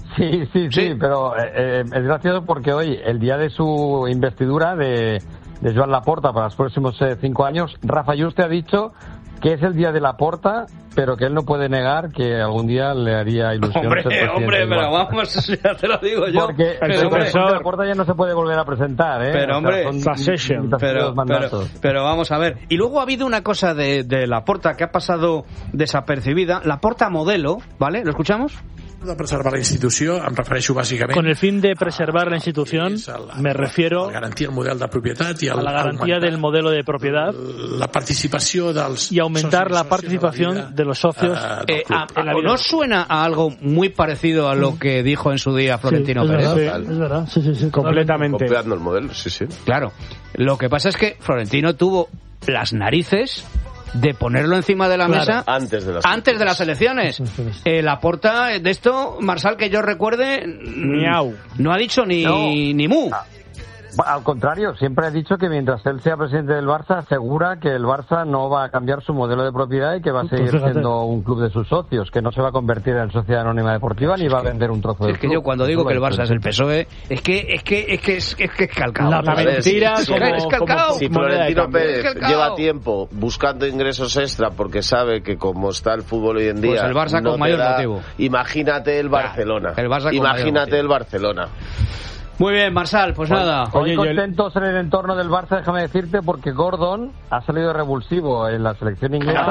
Speaker 8: Sí, sí, sí, sí, pero eh, es gracioso porque hoy, el día de su investidura de, de Joan Laporta para los próximos eh, cinco años, Rafa Juste ha dicho que es el día de Laporta, pero que él no puede negar que algún día le haría ilusión
Speaker 1: hombre,
Speaker 8: ser presidente.
Speaker 1: Hombre, pero vamos, ya te lo digo yo.
Speaker 8: Porque el
Speaker 1: pero,
Speaker 8: profesor Laporta ya no se puede volver a presentar, ¿eh?
Speaker 1: Pero, hombre,
Speaker 8: o sea, son
Speaker 1: pero, pero, pero vamos a ver. Y luego ha habido una cosa de, de Laporta que ha pasado desapercibida. Laporta modelo, ¿vale? ¿Lo escuchamos?
Speaker 11: De preservar la institució, em refereixo bàsicament...
Speaker 7: Con el fin de preservar la institución, me refiero
Speaker 11: garantir el model de propietat i el,
Speaker 7: a la garantía del modelo de propiedad
Speaker 11: la participació dels
Speaker 7: y aumentar la participación de los socios
Speaker 1: eh, a, en la vida. ¿No suena a algo muy parecido a lo que dijo en su día Florentino
Speaker 7: sí, es
Speaker 1: Pérez?
Speaker 7: Verdad, sí, es verdad, sí, sí, sí,
Speaker 2: completamente.
Speaker 3: Copiando el modelo, sí, sí.
Speaker 1: Claro, lo que pasa es que Florentino tuvo las narices de ponerlo encima de la
Speaker 3: claro.
Speaker 1: mesa
Speaker 3: antes de las
Speaker 1: antes de las elecciones. Eh, Laporta, de esto, Marsal, que yo recuerde,
Speaker 2: Miau.
Speaker 1: no ha dicho ni,
Speaker 8: no.
Speaker 1: ni mu.
Speaker 8: Al contrario, siempre ha dicho que mientras él sea presidente del Barça, asegura que el Barça no va a cambiar su modelo de propiedad y que va a seguir pues siendo un club de sus socios, que no se va a convertir en sociedad anónima deportiva ni va a vender un trozo de
Speaker 1: Es que yo cuando digo que el Barça es el P S O E, es que es que es que es, es, que es calcado.
Speaker 2: La mentira
Speaker 3: sí,
Speaker 2: como,
Speaker 3: es
Speaker 2: calcado.
Speaker 3: Si Florentino Pérez lleva tiempo buscando ingresos extra porque sabe que como está el fútbol hoy en día,
Speaker 1: pues el Barça
Speaker 3: no
Speaker 1: con mayor
Speaker 3: da,
Speaker 1: motivo.
Speaker 3: Imagínate el Barcelona.
Speaker 1: El Barça con
Speaker 3: imagínate el Barcelona.
Speaker 1: Muy bien, Marsal, pues
Speaker 8: hoy,
Speaker 1: nada.
Speaker 8: Hoy Oye, contentos en el entorno del Barça, déjame decirte, porque Gordon ha salido revulsivo en la selección inglesa.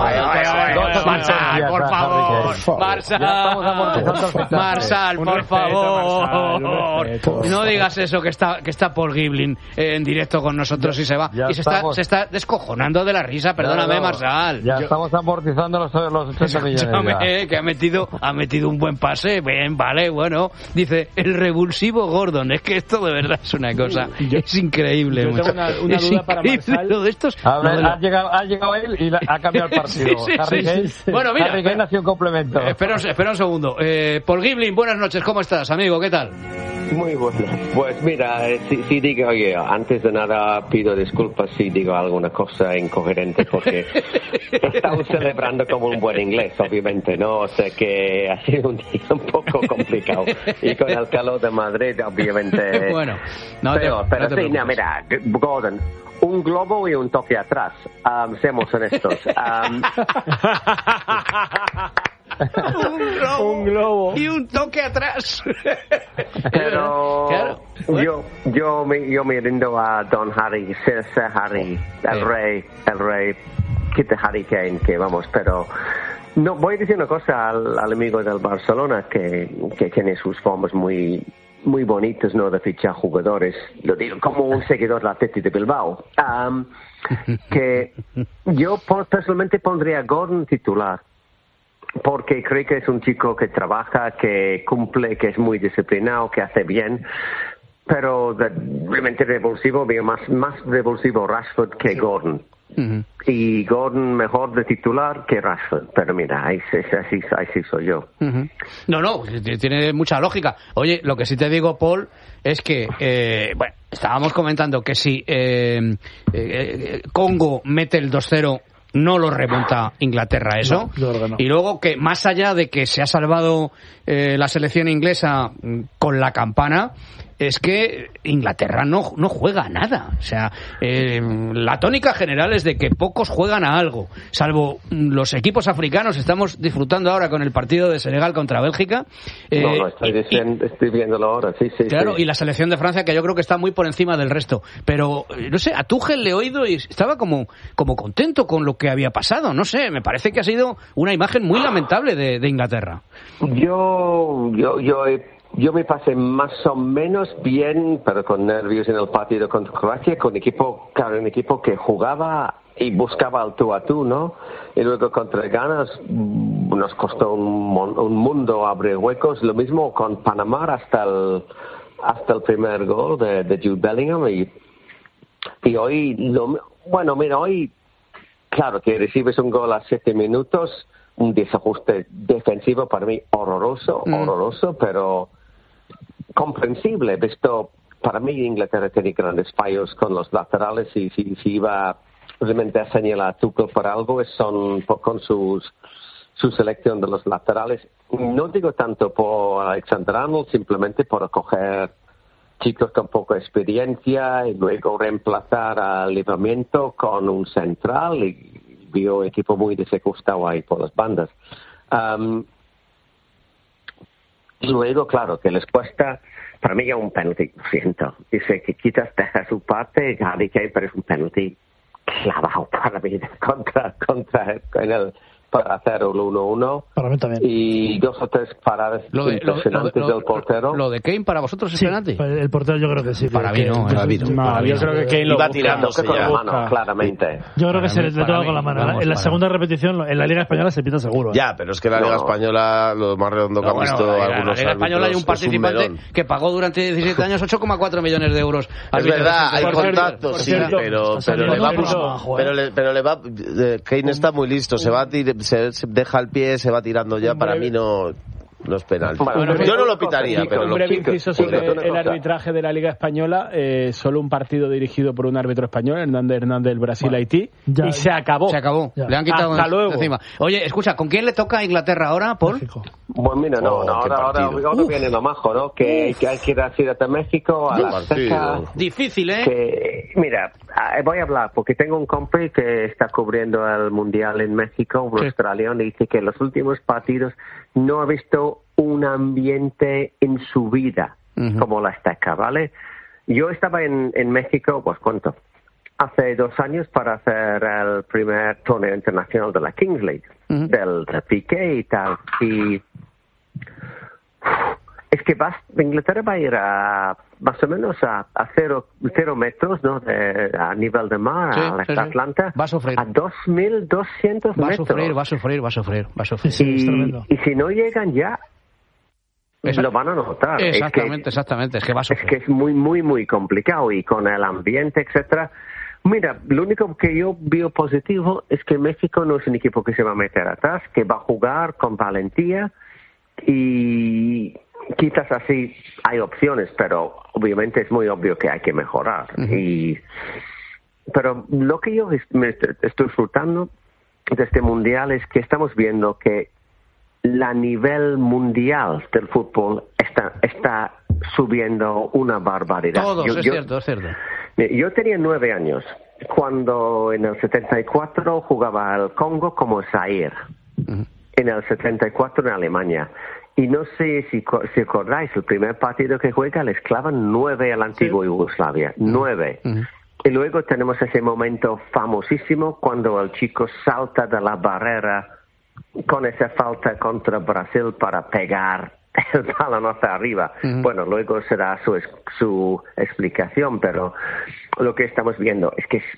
Speaker 1: Marsal, por favor. Marsal, Marsal, por favor. No digas eso, que está que está Paul Giblin en directo con nosotros y se va. Y se está, se está descojonando de la risa, perdóname, no, no, Marsal.
Speaker 8: Ya yo, estamos amortizando los, los ochenta millones.
Speaker 1: Eh, que ha metido, ha metido un buen pase. Bien, vale, bueno. Dice, el revulsivo Gordon. Es que esto de verdad es una cosa, yo, es increíble.
Speaker 2: Yo tengo una, una duda para Marsal.
Speaker 1: Lo de estos,
Speaker 8: a ver, no, ha, llegado, ha llegado él y la, ha cambiado el partido.
Speaker 1: sí, sí,
Speaker 8: Harry
Speaker 1: sí,
Speaker 8: Kane,
Speaker 1: sí. Bueno, mira,
Speaker 8: Harry Kane ha sido un complemento.
Speaker 1: Espera, espera un segundo. Eh, Paul Giblin, buenas noches, ¿cómo estás, amigo? ¿Qué tal?
Speaker 12: Muy bueno. Pues mira, si, si digo, oye, antes de nada pido disculpas si digo alguna cosa incoherente porque estamos celebrando como un buen inglés, obviamente, ¿no? O sea que ha sido un día un poco complicado. Y con el calor de Madrid, obviamente...
Speaker 1: Bueno, no
Speaker 12: pero,
Speaker 1: te,
Speaker 12: pero
Speaker 1: no te
Speaker 12: sí, no, mira, Gordon, un globo y un toque atrás. Um, seamos honestos. Um,
Speaker 1: un, globo
Speaker 2: un globo
Speaker 1: y un toque atrás.
Speaker 12: Pero
Speaker 1: claro.
Speaker 12: yo yo me yo me rindo a Don Harry, Sir, Sir Harry, el eh. rey, el rey, quite Harry Kane, que vamos, pero no voy a decir una cosa al, al amigo del Barcelona que que tiene sus formas muy muy bonitas, ¿no?, de fichar jugadores. Lo digo como un seguidor del Athletic de Bilbao. Um, que yo personalmente pondría a Gordon titular. Porque creo que es un chico que trabaja, que cumple, que es muy disciplinado, que hace bien. Pero de, realmente revulsivo, veo más, más revulsivo Rashford que Gordon. Uh-huh. Y Gordon mejor de titular que Rashford. Pero mira, ahí, así, así soy yo.
Speaker 1: Uh-huh. No, no, tiene mucha lógica. Oye, lo que sí te digo, Paul, es que, eh, bueno, estábamos comentando que si eh, eh, Congo mete el dos cero... no lo remonta Inglaterra eso.
Speaker 7: No, no.
Speaker 1: Y luego que más allá de que se ha salvado eh, la selección inglesa con la campana, es que Inglaterra no, no juega a nada. O sea, eh, la tónica general es de que pocos juegan a algo, salvo los equipos africanos. Estamos disfrutando ahora con el partido de Senegal contra Bélgica.
Speaker 12: Eh, no, no, estoy, diciendo, y, estoy viéndolo ahora, sí, sí.
Speaker 1: Claro,
Speaker 12: sí.
Speaker 1: Y la selección de Francia, que yo creo que está muy por encima del resto. Pero, no sé, a Tuchel le he oído y estaba como, como contento con lo que había pasado. No sé, me parece que ha sido una imagen muy lamentable de, de Inglaterra.
Speaker 12: Yo, yo, yo he Yo me pasé más o menos bien, pero con nervios en el partido contra Croacia, con equipo, claro, un equipo que jugaba y buscaba el tú a tú, ¿no? Y luego contra Ghana nos costó un, un mundo abrir huecos. Lo mismo con Panamá hasta el hasta el primer gol de, de Jude Bellingham. Y, y hoy, lo, bueno, mira, hoy, claro, que recibes un gol a siete minutos, un desajuste defensivo para mí horroroso, mm. horroroso, pero comprensible, visto, para mí Inglaterra tiene grandes fallos con los laterales y si, si iba realmente a señalar a Tuchel por algo, son con sus su selección de los laterales. No digo tanto por Alexander Arnold, simplemente por coger chicos con poca experiencia y luego reemplazar al Livramento con un central y vio equipo muy desajustado ahí por las bandas. Um, y luego, claro, que les cuesta, para mí ya un penalti, lo siento. Dice que quitas, deja su parte, Harry Kane, pero es un penalti clavado para mí contra, contra en el para hacer el uno uno.
Speaker 7: Para mí también.
Speaker 12: Y dos o tres paradas
Speaker 1: lo de,
Speaker 12: impresionantes
Speaker 1: lo de, lo,
Speaker 12: del portero.
Speaker 1: Lo de Kane para vosotros es
Speaker 7: sí,
Speaker 1: penalti.
Speaker 7: El portero yo creo que sí.
Speaker 1: Para
Speaker 7: que,
Speaker 1: mí no,
Speaker 7: que,
Speaker 1: para mí no.
Speaker 7: no
Speaker 1: Para mí
Speaker 7: yo
Speaker 1: no.
Speaker 7: creo que Kane lo
Speaker 3: iba
Speaker 7: busca,
Speaker 3: tirándose
Speaker 12: con la
Speaker 3: ya.
Speaker 12: mano, claramente.
Speaker 7: Yo creo que se le toca con la mano.
Speaker 1: vamos,
Speaker 7: en la
Speaker 1: para
Speaker 7: segunda repetición, en la Liga Española se pita seguro. ¿eh?
Speaker 3: Ya, pero es que la Liga
Speaker 12: no.
Speaker 3: Española, lo más redondo que
Speaker 1: No,
Speaker 3: han
Speaker 1: bueno,
Speaker 3: visto
Speaker 1: en
Speaker 3: algunos
Speaker 1: la Liga Española hay un participante un que pagó durante diecisiete años ocho coma cuatro millones de euros.
Speaker 3: Es verdad, hay
Speaker 7: por
Speaker 3: contactos, sí,
Speaker 7: cierto,
Speaker 3: pero, pero, le va, pero, le, pero le va... Kane está muy listo, se va a tir, se, se deja el pie, se va tirando ya, para mí no... No es penal.
Speaker 12: Bueno,
Speaker 3: yo no lo pitaría, pero
Speaker 2: un
Speaker 3: lo
Speaker 2: breve inciso sobre
Speaker 12: sí,
Speaker 2: el arbitraje de la Liga Española. Eh, solo un partido dirigido por un árbitro español, Hernández Hernández del Brasil-Haití,
Speaker 7: bueno,
Speaker 2: y se acabó.
Speaker 1: Se acabó.
Speaker 7: Ya.
Speaker 1: Le han quitado
Speaker 2: Hasta luego.
Speaker 1: encima. Oye, escucha, ¿con quién le toca a Inglaterra ahora, Paul?
Speaker 7: México.
Speaker 12: Bueno, mira, no,
Speaker 3: Oh,
Speaker 12: no
Speaker 3: qué
Speaker 12: ahora, ahora,
Speaker 3: partido.
Speaker 12: ahora viene lo majo, ¿no? Que, que hay que ir a Ciudad de México, a
Speaker 3: Qué
Speaker 12: la
Speaker 3: partido.
Speaker 12: Azteca.
Speaker 1: Difícil, ¿eh?
Speaker 12: Que, mira, voy a hablar porque tengo un compi que está cubriendo el Mundial en México, un
Speaker 1: Sí.
Speaker 12: australiano, y dice que en los últimos partidos no ha visto un ambiente en su vida
Speaker 1: Uh-huh.
Speaker 12: como la Azteca, ¿vale? Yo estaba en, en México, pues cuánto, hace dos años para hacer el primer torneo internacional de la Kings League,
Speaker 1: Uh-huh.
Speaker 12: del repique y tal, y es que vas, Inglaterra va a ir a más o menos a, a cero, cero metros, ¿no? De, a nivel de mar,
Speaker 1: Sí,
Speaker 12: a
Speaker 1: sí, sí.
Speaker 12: Atlanta,
Speaker 1: Va a sufrir.
Speaker 12: a dos mil doscientos
Speaker 1: Va a
Speaker 12: metros.
Speaker 1: sufrir, va a sufrir, va a sufrir, va a sufrir.
Speaker 7: Sí, es
Speaker 12: y,
Speaker 7: tremendo.
Speaker 12: y si no llegan ya,
Speaker 1: Esa-
Speaker 12: lo van a notar.
Speaker 1: Exactamente,
Speaker 12: es que,
Speaker 1: exactamente. Es que va a
Speaker 12: es
Speaker 1: sufrir.
Speaker 12: que es muy, muy, muy complicado y con el ambiente, etcétera. Mira, lo único que yo veo positivo es que México no es un equipo que se va a meter atrás, que va a jugar con valentía y quizás así hay opciones, pero obviamente es muy obvio que hay que mejorar.
Speaker 1: Uh-huh.
Speaker 12: Y pero lo que yo es- me est- estoy disfrutando de este mundial es que estamos viendo que la nivel mundial del fútbol está está subiendo una barbaridad.
Speaker 1: Todos,
Speaker 12: Yo-
Speaker 1: es
Speaker 12: yo-
Speaker 1: cierto, es cierto.
Speaker 12: yo tenía nueve años cuando en el setenta y cuatro jugaba al Congo como Zaire,
Speaker 1: Uh-huh.
Speaker 12: en el setenta y cuatro en Alemania. Y no sé si, co- si acordáis, el primer partido que juega les clavan nueve a la antigua Yugoslavia, nueve.
Speaker 1: Uh-huh.
Speaker 12: Y luego tenemos ese momento famosísimo cuando el chico salta de la barrera con esa falta contra Brasil para pegar el balón hacia arriba.
Speaker 1: Uh-huh.
Speaker 12: Bueno, luego será su, ex- su explicación, pero lo que estamos viendo es que es,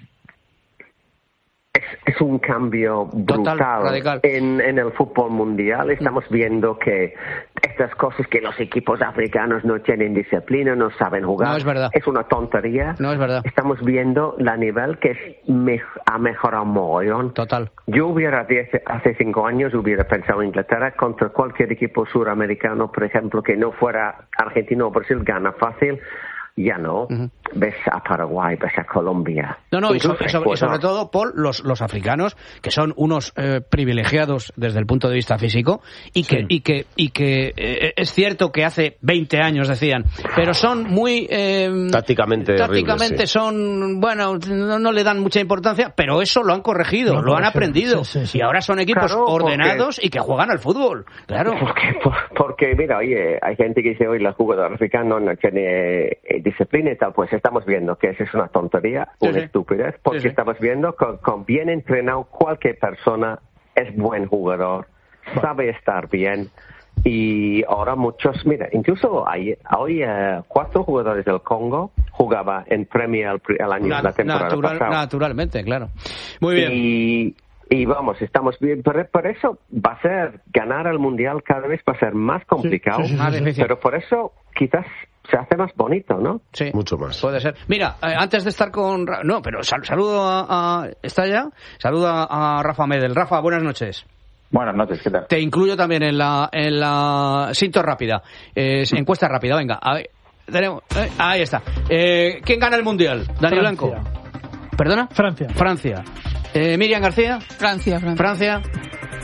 Speaker 12: es, es un cambio brutal
Speaker 1: Total, radical.
Speaker 12: en, en el fútbol mundial. Estamos viendo que estas cosas que los equipos africanos no tienen disciplina, no saben jugar,
Speaker 1: No, es verdad.
Speaker 12: es una tontería.
Speaker 1: No, es verdad.
Speaker 12: Estamos viendo la nivel que es me- ha mejorado mogollón.
Speaker 1: Total.
Speaker 12: Yo hubiera, diez- hace cinco años, hubiera pensado Inglaterra contra cualquier equipo suramericano, por ejemplo, que no fuera Argentina o Brasil, gana fácil. Ya no.
Speaker 1: Uh-huh.
Speaker 12: Ves a Paraguay, ves a Colombia.
Speaker 1: No, no, y, so-
Speaker 12: Incluso
Speaker 1: y sobre, y sobre
Speaker 12: Ecuador.
Speaker 1: todo, Paul, los, los africanos, que son unos eh, privilegiados desde el punto de vista físico, y que, y que, y que eh, es cierto que hace veinte años decían, pero son muy... Eh,
Speaker 3: Tácticamente
Speaker 1: tácticamente
Speaker 3: horribles, sí.
Speaker 1: son, bueno, no, no le dan mucha importancia, pero eso lo han corregido,
Speaker 7: Lo
Speaker 1: lo han
Speaker 7: corrigen.
Speaker 1: aprendido,
Speaker 7: Sí, sí, sí.
Speaker 1: y ahora son equipos
Speaker 12: Claro, porque-
Speaker 1: ordenados y que juegan al fútbol, claro.
Speaker 12: Porque, por- porque, mira, oye, hay gente que dice, hoy los jugadores africanos no tienen eh, disciplina y tal. Pues estamos viendo que eso es una tontería,
Speaker 1: Sí,
Speaker 12: una
Speaker 1: sí.
Speaker 12: estupidez, porque
Speaker 1: Sí, sí.
Speaker 12: estamos viendo que con bien entrenado cualquier persona es buen jugador, sabe estar bien. Y ahora muchos, mira, incluso hay, hoy eh, cuatro jugadores del Congo jugaba en Premier el, el año,
Speaker 1: Na-
Speaker 12: la temporada
Speaker 1: natural-
Speaker 12: pasada.
Speaker 1: naturalmente, claro. Muy bien.
Speaker 12: Y, y vamos, estamos bien. Por, por eso va a ser, ganar el Mundial cada vez va a ser más complicado.
Speaker 1: sí, sí, sí, Más sí. difícil.
Speaker 12: Pero por eso quizás se hace más bonito, ¿no?
Speaker 1: Sí,
Speaker 3: Mucho más.
Speaker 1: puede ser. Mira, eh, antes de estar con... Ra- No, pero sal- saludo a, a... ¿Está ya? Saludo a, a Rafa Medel. Rafa, buenas noches.
Speaker 15: Buenas noches, ¿qué tal?
Speaker 1: Te incluyo también en la en la Sinto rápida. Eh, encuesta rápida, venga. A ver, tenemos, eh, ahí está. Eh, ¿Quién gana el Mundial? Dani
Speaker 7: Francia.
Speaker 1: Blanco. ¿Perdona?
Speaker 7: Francia.
Speaker 1: Francia. Eh, Miriam García.
Speaker 13: Francia, Francia.
Speaker 1: Francia.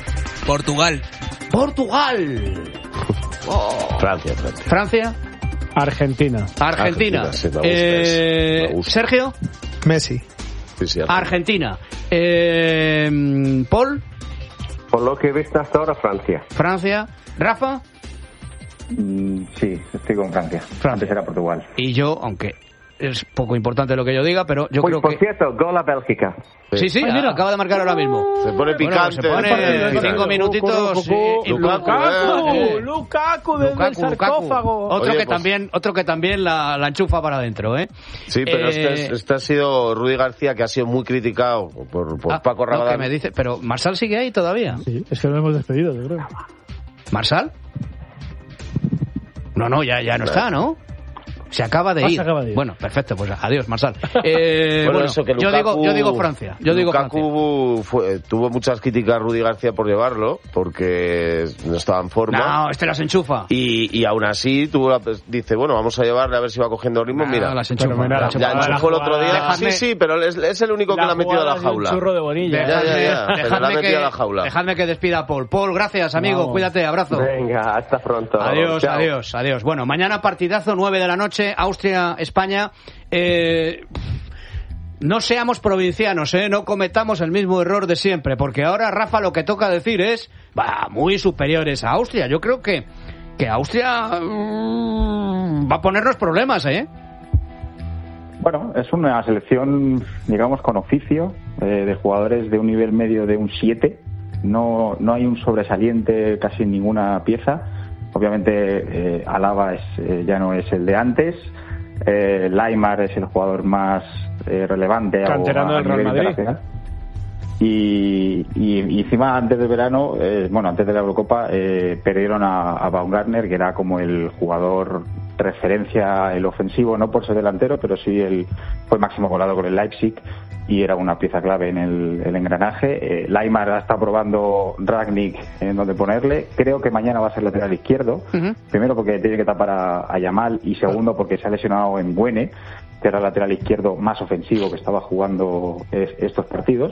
Speaker 14: Portugal.
Speaker 1: Portugal. Oh.
Speaker 3: Francia, Francia.
Speaker 1: Francia.
Speaker 2: Argentina.
Speaker 1: Argentina.
Speaker 3: Argentina sí, me gusta,
Speaker 1: eh,
Speaker 3: me gusta.
Speaker 1: Sergio.
Speaker 6: Messi.
Speaker 3: Sí, sí,
Speaker 1: Argentina. Eh, Paul.
Speaker 12: Por lo que he visto hasta ahora, Francia.
Speaker 1: Francia. Rafa.
Speaker 15: Mm, sí, estoy con Francia. Antes era Portugal.
Speaker 1: Y yo, aunque es poco importante lo que yo diga, pero yo
Speaker 12: pues,
Speaker 1: creo
Speaker 12: por
Speaker 1: que...
Speaker 12: Por cierto, gol a Bélgica.
Speaker 1: Sí, sí,
Speaker 12: Ay,
Speaker 1: acaba de marcar ahora mismo.
Speaker 3: Se pone picante.
Speaker 1: Bueno, pues se pone cinco minutitos. y- y-
Speaker 2: Lukaku,
Speaker 1: eh,
Speaker 2: Lukaku desde
Speaker 1: Lukaku,
Speaker 2: el sarcófago.
Speaker 1: Otro
Speaker 3: Oye,
Speaker 1: que
Speaker 3: pues-
Speaker 1: también, otro que también la, la enchufa para adentro, ¿eh?
Speaker 3: Sí, pero
Speaker 1: Eh,
Speaker 3: este, es- este ha sido Rudy García, que ha sido muy criticado por, por
Speaker 1: ah,
Speaker 3: Paco
Speaker 1: no,
Speaker 3: Rabadán.
Speaker 1: que me dice, pero Marsal sigue ahí todavía.
Speaker 7: Sí, es que lo hemos despedido, yo creo.
Speaker 1: ¿Marsal? No, no, ya, ya no está, ¿no? Se acaba de
Speaker 7: Ah,
Speaker 1: ir.
Speaker 7: se acaba de ir.
Speaker 1: Bueno, perfecto, pues adiós, Marsal. Eh,
Speaker 3: Bueno,
Speaker 1: bueno,
Speaker 3: eso que
Speaker 1: yo
Speaker 3: Lukaku-
Speaker 1: digo, yo digo Francia. Yo digo Francia.
Speaker 3: Lukaku fue- tuvo muchas críticas Rudy García por llevarlo, porque no estaba en forma.
Speaker 1: No, este las enchufa.
Speaker 3: Y, y aún así tuvo la- dice, bueno, vamos a llevarle a ver si va cogiendo ritmo.
Speaker 1: No,
Speaker 3: Mira,
Speaker 1: las enchufa.
Speaker 2: Pero mira,
Speaker 1: las
Speaker 3: ya
Speaker 1: enchufa.
Speaker 3: enchufó el otro día.
Speaker 1: Dejadme-
Speaker 3: Sí, sí, pero es, es el único que le ha metido a la
Speaker 2: jugada de un
Speaker 3: jaula.
Speaker 2: churro de Bonilla.
Speaker 3: Ya, ya, ya, pero le ha
Speaker 1: Dejadme
Speaker 3: metido
Speaker 1: que,
Speaker 3: a la jaula.
Speaker 1: dejadme que despida a Paul. Paul, gracias, amigo.
Speaker 2: Vamos.
Speaker 1: Cuídate, abrazo.
Speaker 12: Venga, hasta pronto.
Speaker 1: Adiós,
Speaker 12: Chao.
Speaker 1: adiós, adiós. Bueno, mañana partidazo, nueve de la noche, Austria-España. Eh, no seamos provincianos, ¿eh? No cometamos el mismo error de siempre, porque ahora, Rafa, lo que toca decir es, va, muy superiores a Austria. Yo creo que, que Austria mm, va a ponernos problemas, ¿eh?
Speaker 15: Bueno, es una selección, digamos, con oficio, eh, de jugadores de un nivel medio de un siete. No, no hay un sobresaliente casi en ninguna pieza. Obviamente, eh, Alaba es, eh, ya no es el de antes. Eh, Laimar es el jugador más eh, relevante a,
Speaker 2: Canterano
Speaker 15: a
Speaker 2: del Real
Speaker 15: nivel
Speaker 2: Madrid.
Speaker 15: internacional. Y, y, y encima antes del verano, eh, bueno, antes de la Eurocopa, eh, perdieron a, a Baumgartner, que era como el jugador referencia, el ofensivo, no por ser delantero, pero sí el, fue máximo goleador con el Leipzig y era una pieza clave en el, el engranaje. Eh, Laimar está probando Ragnick en donde ponerle. Creo que mañana va a ser lateral izquierdo.
Speaker 1: Uh-huh.
Speaker 15: Primero porque tiene que tapar a, a Yamal y segundo porque se ha lesionado en Buene, que era el lateral izquierdo más ofensivo que estaba jugando es, estos partidos.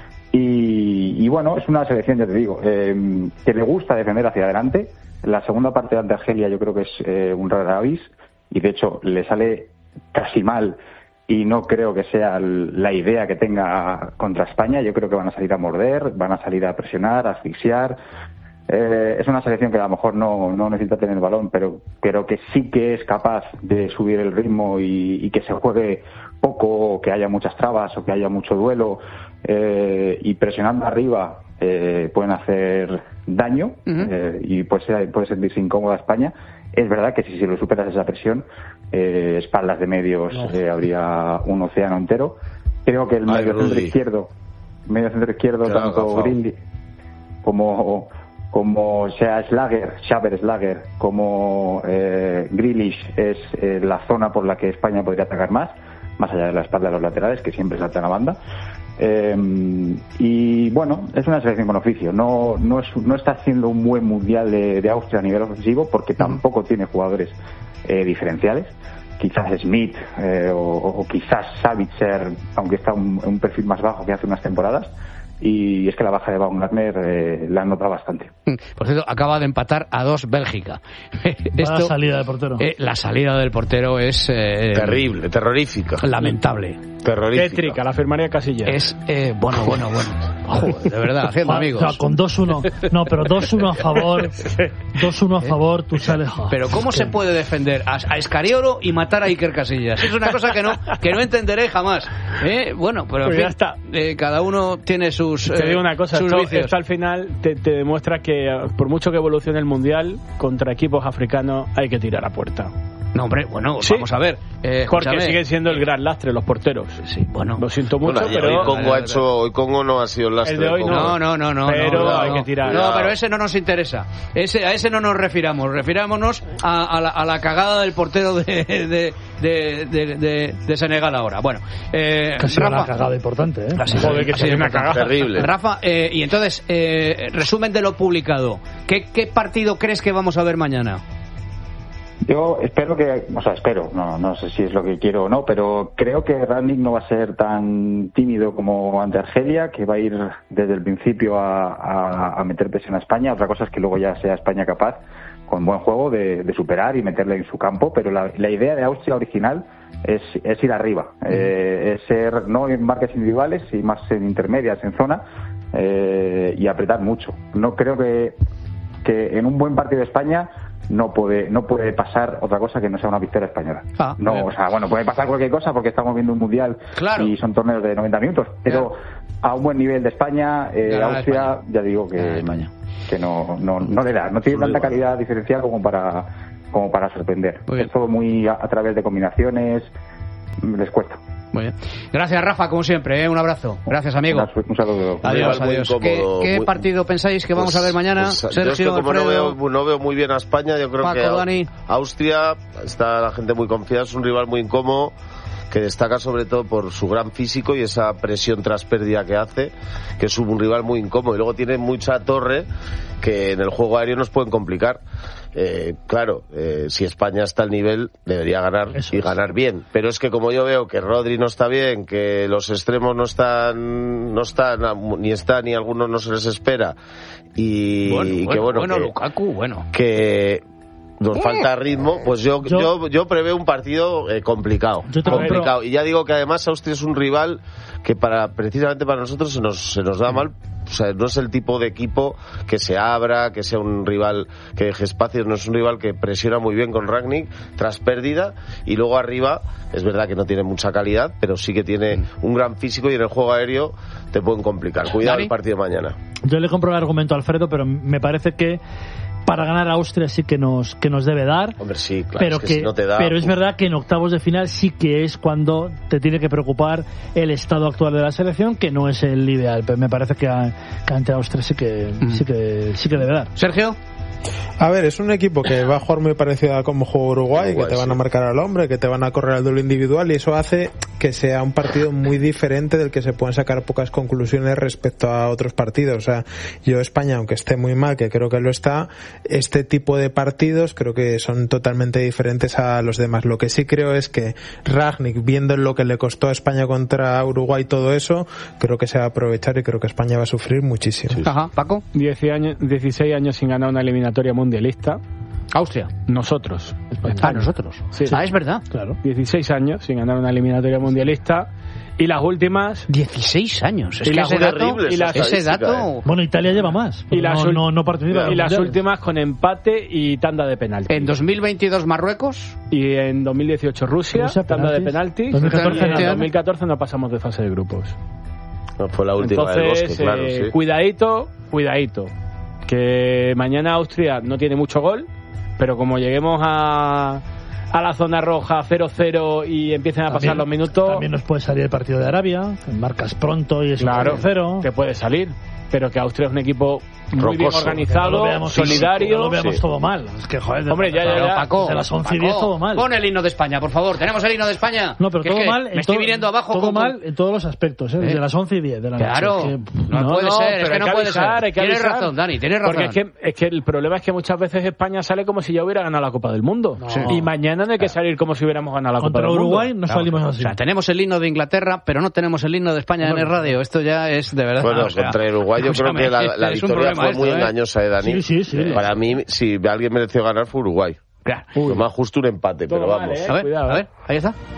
Speaker 15: Y, y bueno, es una selección, ya te digo, eh, que le gusta defender hacia adelante. La segunda parte ante Argelia yo creo que es eh, un rara avis y de hecho le sale casi mal y no creo que sea la idea que tenga contra España. Yo creo que van a salir a morder, van a salir a presionar, a asfixiar. Eh, es una selección que a lo mejor no, no necesita tener el balón, pero creo que sí que es capaz de subir el ritmo y, y que se juegue poco, o que haya muchas trabas o que haya mucho duelo, eh, y presionando arriba eh, pueden hacer daño. Uh-huh. eh, y puede, ser, puede sentirse incómoda España. Es verdad que si se lo superas esa presión, eh, espaldas de medios, no. eh, habría un océano entero. Creo que el
Speaker 3: Ay,
Speaker 15: medio centro izquierdo, medio centro izquierdo,
Speaker 3: Claro,
Speaker 15: tanto Grilli como como sea Schlager, Xaver Schlager, como eh, Grealish, es eh, la zona por la que España podría atacar más, más allá de la espalda de los laterales, que siempre saltan a banda. Eh, y bueno, es una selección con oficio. No, no, es, no está haciendo un buen mundial de, de Austria a nivel ofensivo porque tampoco tiene jugadores eh, diferenciales. Quizás Smith eh, o, o quizás Savitzer, aunque está un, un perfil más bajo que hace unas temporadas. Y es que la baja de Baumgartner eh, la han notado bastante.
Speaker 1: Por cierto, acaba de empatar a dos Bélgica.
Speaker 7: Esto, la salida del portero.
Speaker 1: Eh, la salida del portero es... Eh,
Speaker 3: terrible, terrorífica.
Speaker 1: Lamentable.
Speaker 3: Terrorífica.
Speaker 2: Tétrica, la firmaría Casillas.
Speaker 1: Es, eh, bueno, bueno, bueno. Joder, de verdad, haciendo amigos.
Speaker 7: O sea, con dos uno. No, pero dos uno a favor. dos uno a favor, tú sales... Oh,
Speaker 1: pero ¿cómo
Speaker 7: que...
Speaker 1: se puede defender a, a Escariolo y matar a Iker Casillas? Es una cosa que no que no entenderé jamás. ¿Eh? Bueno, pero en
Speaker 2: pues
Speaker 1: fin,
Speaker 2: ya está.
Speaker 1: Eh, cada uno tiene sus
Speaker 2: Te digo una cosa,
Speaker 1: sus
Speaker 2: esto,
Speaker 1: vicios.
Speaker 2: esto al final te, te demuestra que por mucho que evolucione el Mundial, contra equipos africanos hay que tirar a puerta.
Speaker 1: No, hombre, bueno,
Speaker 2: ¿Sí?
Speaker 1: vamos a ver. Eh,
Speaker 2: Porque siguen siendo el gran lastre los porteros.
Speaker 1: Sí, bueno.
Speaker 2: Lo siento mucho,
Speaker 3: bueno,
Speaker 2: pero...
Speaker 3: Hoy Congo, ha hecho, hoy Congo no ha sido el lastre.
Speaker 2: El de hoy
Speaker 1: no, no, no, no.
Speaker 2: Pero
Speaker 1: no, no,
Speaker 2: hay
Speaker 1: no.
Speaker 2: que tirar.
Speaker 1: No, pero ese no nos interesa. Ese, a ese no nos refiramos. Refirámonos a, a, la, a la cagada del portero de, de, de, de, de, de Senegal ahora. Bueno, eh,
Speaker 7: casi
Speaker 1: Rafa,
Speaker 7: una cagada importante, ¿eh?
Speaker 1: Casi,
Speaker 2: Joder, que
Speaker 1: casi
Speaker 2: una cagada.
Speaker 3: Terrible.
Speaker 1: Rafa, eh, y entonces, eh, resumen de lo publicado. ¿Qué, ¿Qué partido crees que vamos a ver mañana?
Speaker 15: Yo espero que, o sea, espero, no, no sé si es lo que quiero o no, pero creo que Rangnick no va a ser tan tímido como ante Argelia, que va a ir desde el principio a, a, a meter presión a España. Otra cosa es que luego ya sea España capaz, con buen juego, de, de superar y meterle en su campo, pero la, la idea de Austria original es, es ir arriba, eh, es ser no en marcas individuales y más en intermedias, en zona, eh, y apretar mucho. No creo que, que en un buen partido de España no puede no puede pasar otra cosa que no sea una victoria española. Ah, no, bien. O sea, bueno, puede pasar cualquier cosa porque estamos viendo un mundial, claro, y son torneos de noventa minutos, pero claro, a un buen nivel de España, eh, Austria, España. ya digo que, que no, no, no le da, no tiene tanta calidad diferencial como para como para sorprender. Es todo muy a, a través de combinaciones, les cuesta.
Speaker 1: Muy bien. Gracias, Rafa, como siempre, ¿eh? Un abrazo. Gracias, amigo.
Speaker 15: Un saludo.
Speaker 1: Adiós, adiós.
Speaker 3: Incómodo,
Speaker 1: ¿Qué, qué
Speaker 3: muy...
Speaker 1: partido pensáis que vamos pues, a ver mañana?
Speaker 3: Pues,
Speaker 1: Sergio,
Speaker 3: yo es que como
Speaker 1: Alfredo,
Speaker 3: no veo, no veo muy bien a España, yo creo
Speaker 1: Paco,
Speaker 3: que
Speaker 1: Dani.
Speaker 3: Austria está la gente muy confiada, es un rival muy incómodo, que destaca sobre todo por su gran físico y esa presión tras pérdida que hace, que es un rival muy incómodo. Y luego tiene mucha torre que en el juego aéreo nos pueden complicar. Eh, claro, eh, si España está al nivel, debería ganar. Eso y es. ganar bien. Pero es que como yo veo que Rodri no está bien, que los extremos no están, no están, ni están, ni algunos no se les espera, y,
Speaker 1: bueno,
Speaker 3: y
Speaker 1: bueno,
Speaker 3: que bueno,
Speaker 1: bueno
Speaker 3: que,
Speaker 1: Lukaku, bueno.
Speaker 3: que nos falta ritmo, pues yo yo, yo, yo preveo un partido eh, complicado, complicado. Y ya digo que además Austria es un rival que para precisamente para nosotros se nos se nos da mal. O sea, no es el tipo de equipo que se abra, que sea un rival que deje espacios, no es un rival que presiona muy bien con Rangnick tras pérdida, y luego arriba es verdad que no tiene mucha calidad, pero sí que tiene un gran físico y en el juego aéreo te pueden complicar. Cuidado el partido de mañana.
Speaker 7: Yo le compro el argumento a Alfredo, pero me parece que para ganar a Austria sí que nos que nos debe dar.
Speaker 3: Hombre, sí, claro,
Speaker 7: pero
Speaker 3: es que,
Speaker 7: que
Speaker 3: si no te da,
Speaker 7: pero
Speaker 3: uf.
Speaker 7: es verdad que en octavos de final sí que es cuando te tiene que preocupar el estado actual de la selección, que no es el ideal, pero me parece que, a, que ante Austria sí que mm. sí que sí que debe dar.
Speaker 1: Sergio.
Speaker 6: A ver, es un equipo que va a jugar muy parecido a como juega Uruguay, Uruguay, que te van a marcar al hombre, que te van a correr al duelo individual, y eso hace que sea un partido muy diferente del que se pueden sacar pocas conclusiones respecto a otros partidos. O sea, yo España, aunque esté muy mal, que creo que lo está, este tipo de partidos creo que son totalmente diferentes a los demás. Lo que sí creo es que Rangnick, viendo lo que le costó a España contra Uruguay todo eso, creo que se va a aprovechar y creo que España va a sufrir muchísimo.
Speaker 1: Sí. Ajá, Paco.
Speaker 2: dieciséis años sin ganar una eliminatoria mundialista.
Speaker 1: Austria.
Speaker 2: Nosotros.
Speaker 1: Ah, nosotros. Sí. Ah, es verdad.
Speaker 2: Claro. dieciséis años sin ganar una eliminatoria mundialista. Y las últimas...
Speaker 1: dieciséis años. Es
Speaker 2: y
Speaker 1: que
Speaker 2: las
Speaker 1: ese dato...
Speaker 2: Y las,
Speaker 1: ese dato...
Speaker 7: Eh. Bueno, Italia lleva más.
Speaker 2: Y las,
Speaker 7: no, no, no participa.
Speaker 2: Y las últimas con empate y tanda de penalti.
Speaker 1: En dos mil veintidós Marruecos.
Speaker 2: Y en dos mil dieciocho Rusia, Rusia tanda de penalti.
Speaker 7: dos mil catorce,
Speaker 2: y en dos mil catorce no pasamos de fase de grupos.
Speaker 3: No, fue la última
Speaker 2: Entonces,
Speaker 3: del Bosque, claro,
Speaker 2: eh,
Speaker 3: sí.
Speaker 2: Cuidadito, cuidadito. Que mañana Austria no tiene mucho gol, pero como lleguemos a, a la zona roja cero cero y empiecen a
Speaker 7: también,
Speaker 2: pasar los minutos...
Speaker 7: También nos puede salir el partido de Arabia, marcas pronto y es
Speaker 2: claro,
Speaker 7: cero.
Speaker 2: Te puede salir, pero que Austria es un equipo muy
Speaker 3: Rocoso,
Speaker 2: bien organizado,
Speaker 7: no veamos,
Speaker 2: solidario...
Speaker 7: No lo veamos
Speaker 2: sí.
Speaker 7: todo mal. Es que, joder,
Speaker 2: hombre, ya, ya, ya.
Speaker 1: Paco,
Speaker 7: de las once y diez todo mal.
Speaker 1: Pon el himno de España, por favor. ¿Tenemos el himno de España?
Speaker 7: No, pero todo
Speaker 1: es que
Speaker 7: mal.
Speaker 1: Me estoy
Speaker 7: todo,
Speaker 1: viniendo abajo.
Speaker 7: Todo
Speaker 1: con...
Speaker 7: mal en todos los aspectos, ¿eh? Desde ¿Eh? las once y diez de la
Speaker 1: claro,
Speaker 7: noche.
Speaker 1: Claro, no, no puede
Speaker 2: no,
Speaker 1: ser, es que no puede
Speaker 2: avisar,
Speaker 1: ser. Tienes razón, Dani, tienes razón.
Speaker 2: Porque es que, es que el problema es que muchas veces España sale como si ya hubiera ganado la Copa del Mundo.
Speaker 7: No.
Speaker 2: Sí. Y mañana no hay que salir como si hubiéramos ganado la
Speaker 7: Contra
Speaker 2: Copa del
Speaker 7: Uruguay
Speaker 2: Mundo.
Speaker 7: no salimos así.
Speaker 1: O sea, tenemos el himno de Inglaterra, pero no tenemos el himno de España bueno, en el radio. Esto ya es de verdad.
Speaker 3: Bueno,
Speaker 1: o sea,
Speaker 3: contra Uruguay yo creo que la, la victoria fue muy esto, engañosa, ¿eh, Dani?
Speaker 7: Sí, sí, sí.
Speaker 3: Para mí, si alguien mereció ganar fue Uruguay.
Speaker 1: Claro.
Speaker 3: Lo más justo un empate,
Speaker 2: todo
Speaker 3: pero
Speaker 2: mal,
Speaker 3: vamos.
Speaker 2: ¿eh?
Speaker 1: A ver,
Speaker 2: Cuidado,
Speaker 1: a ver, ahí está.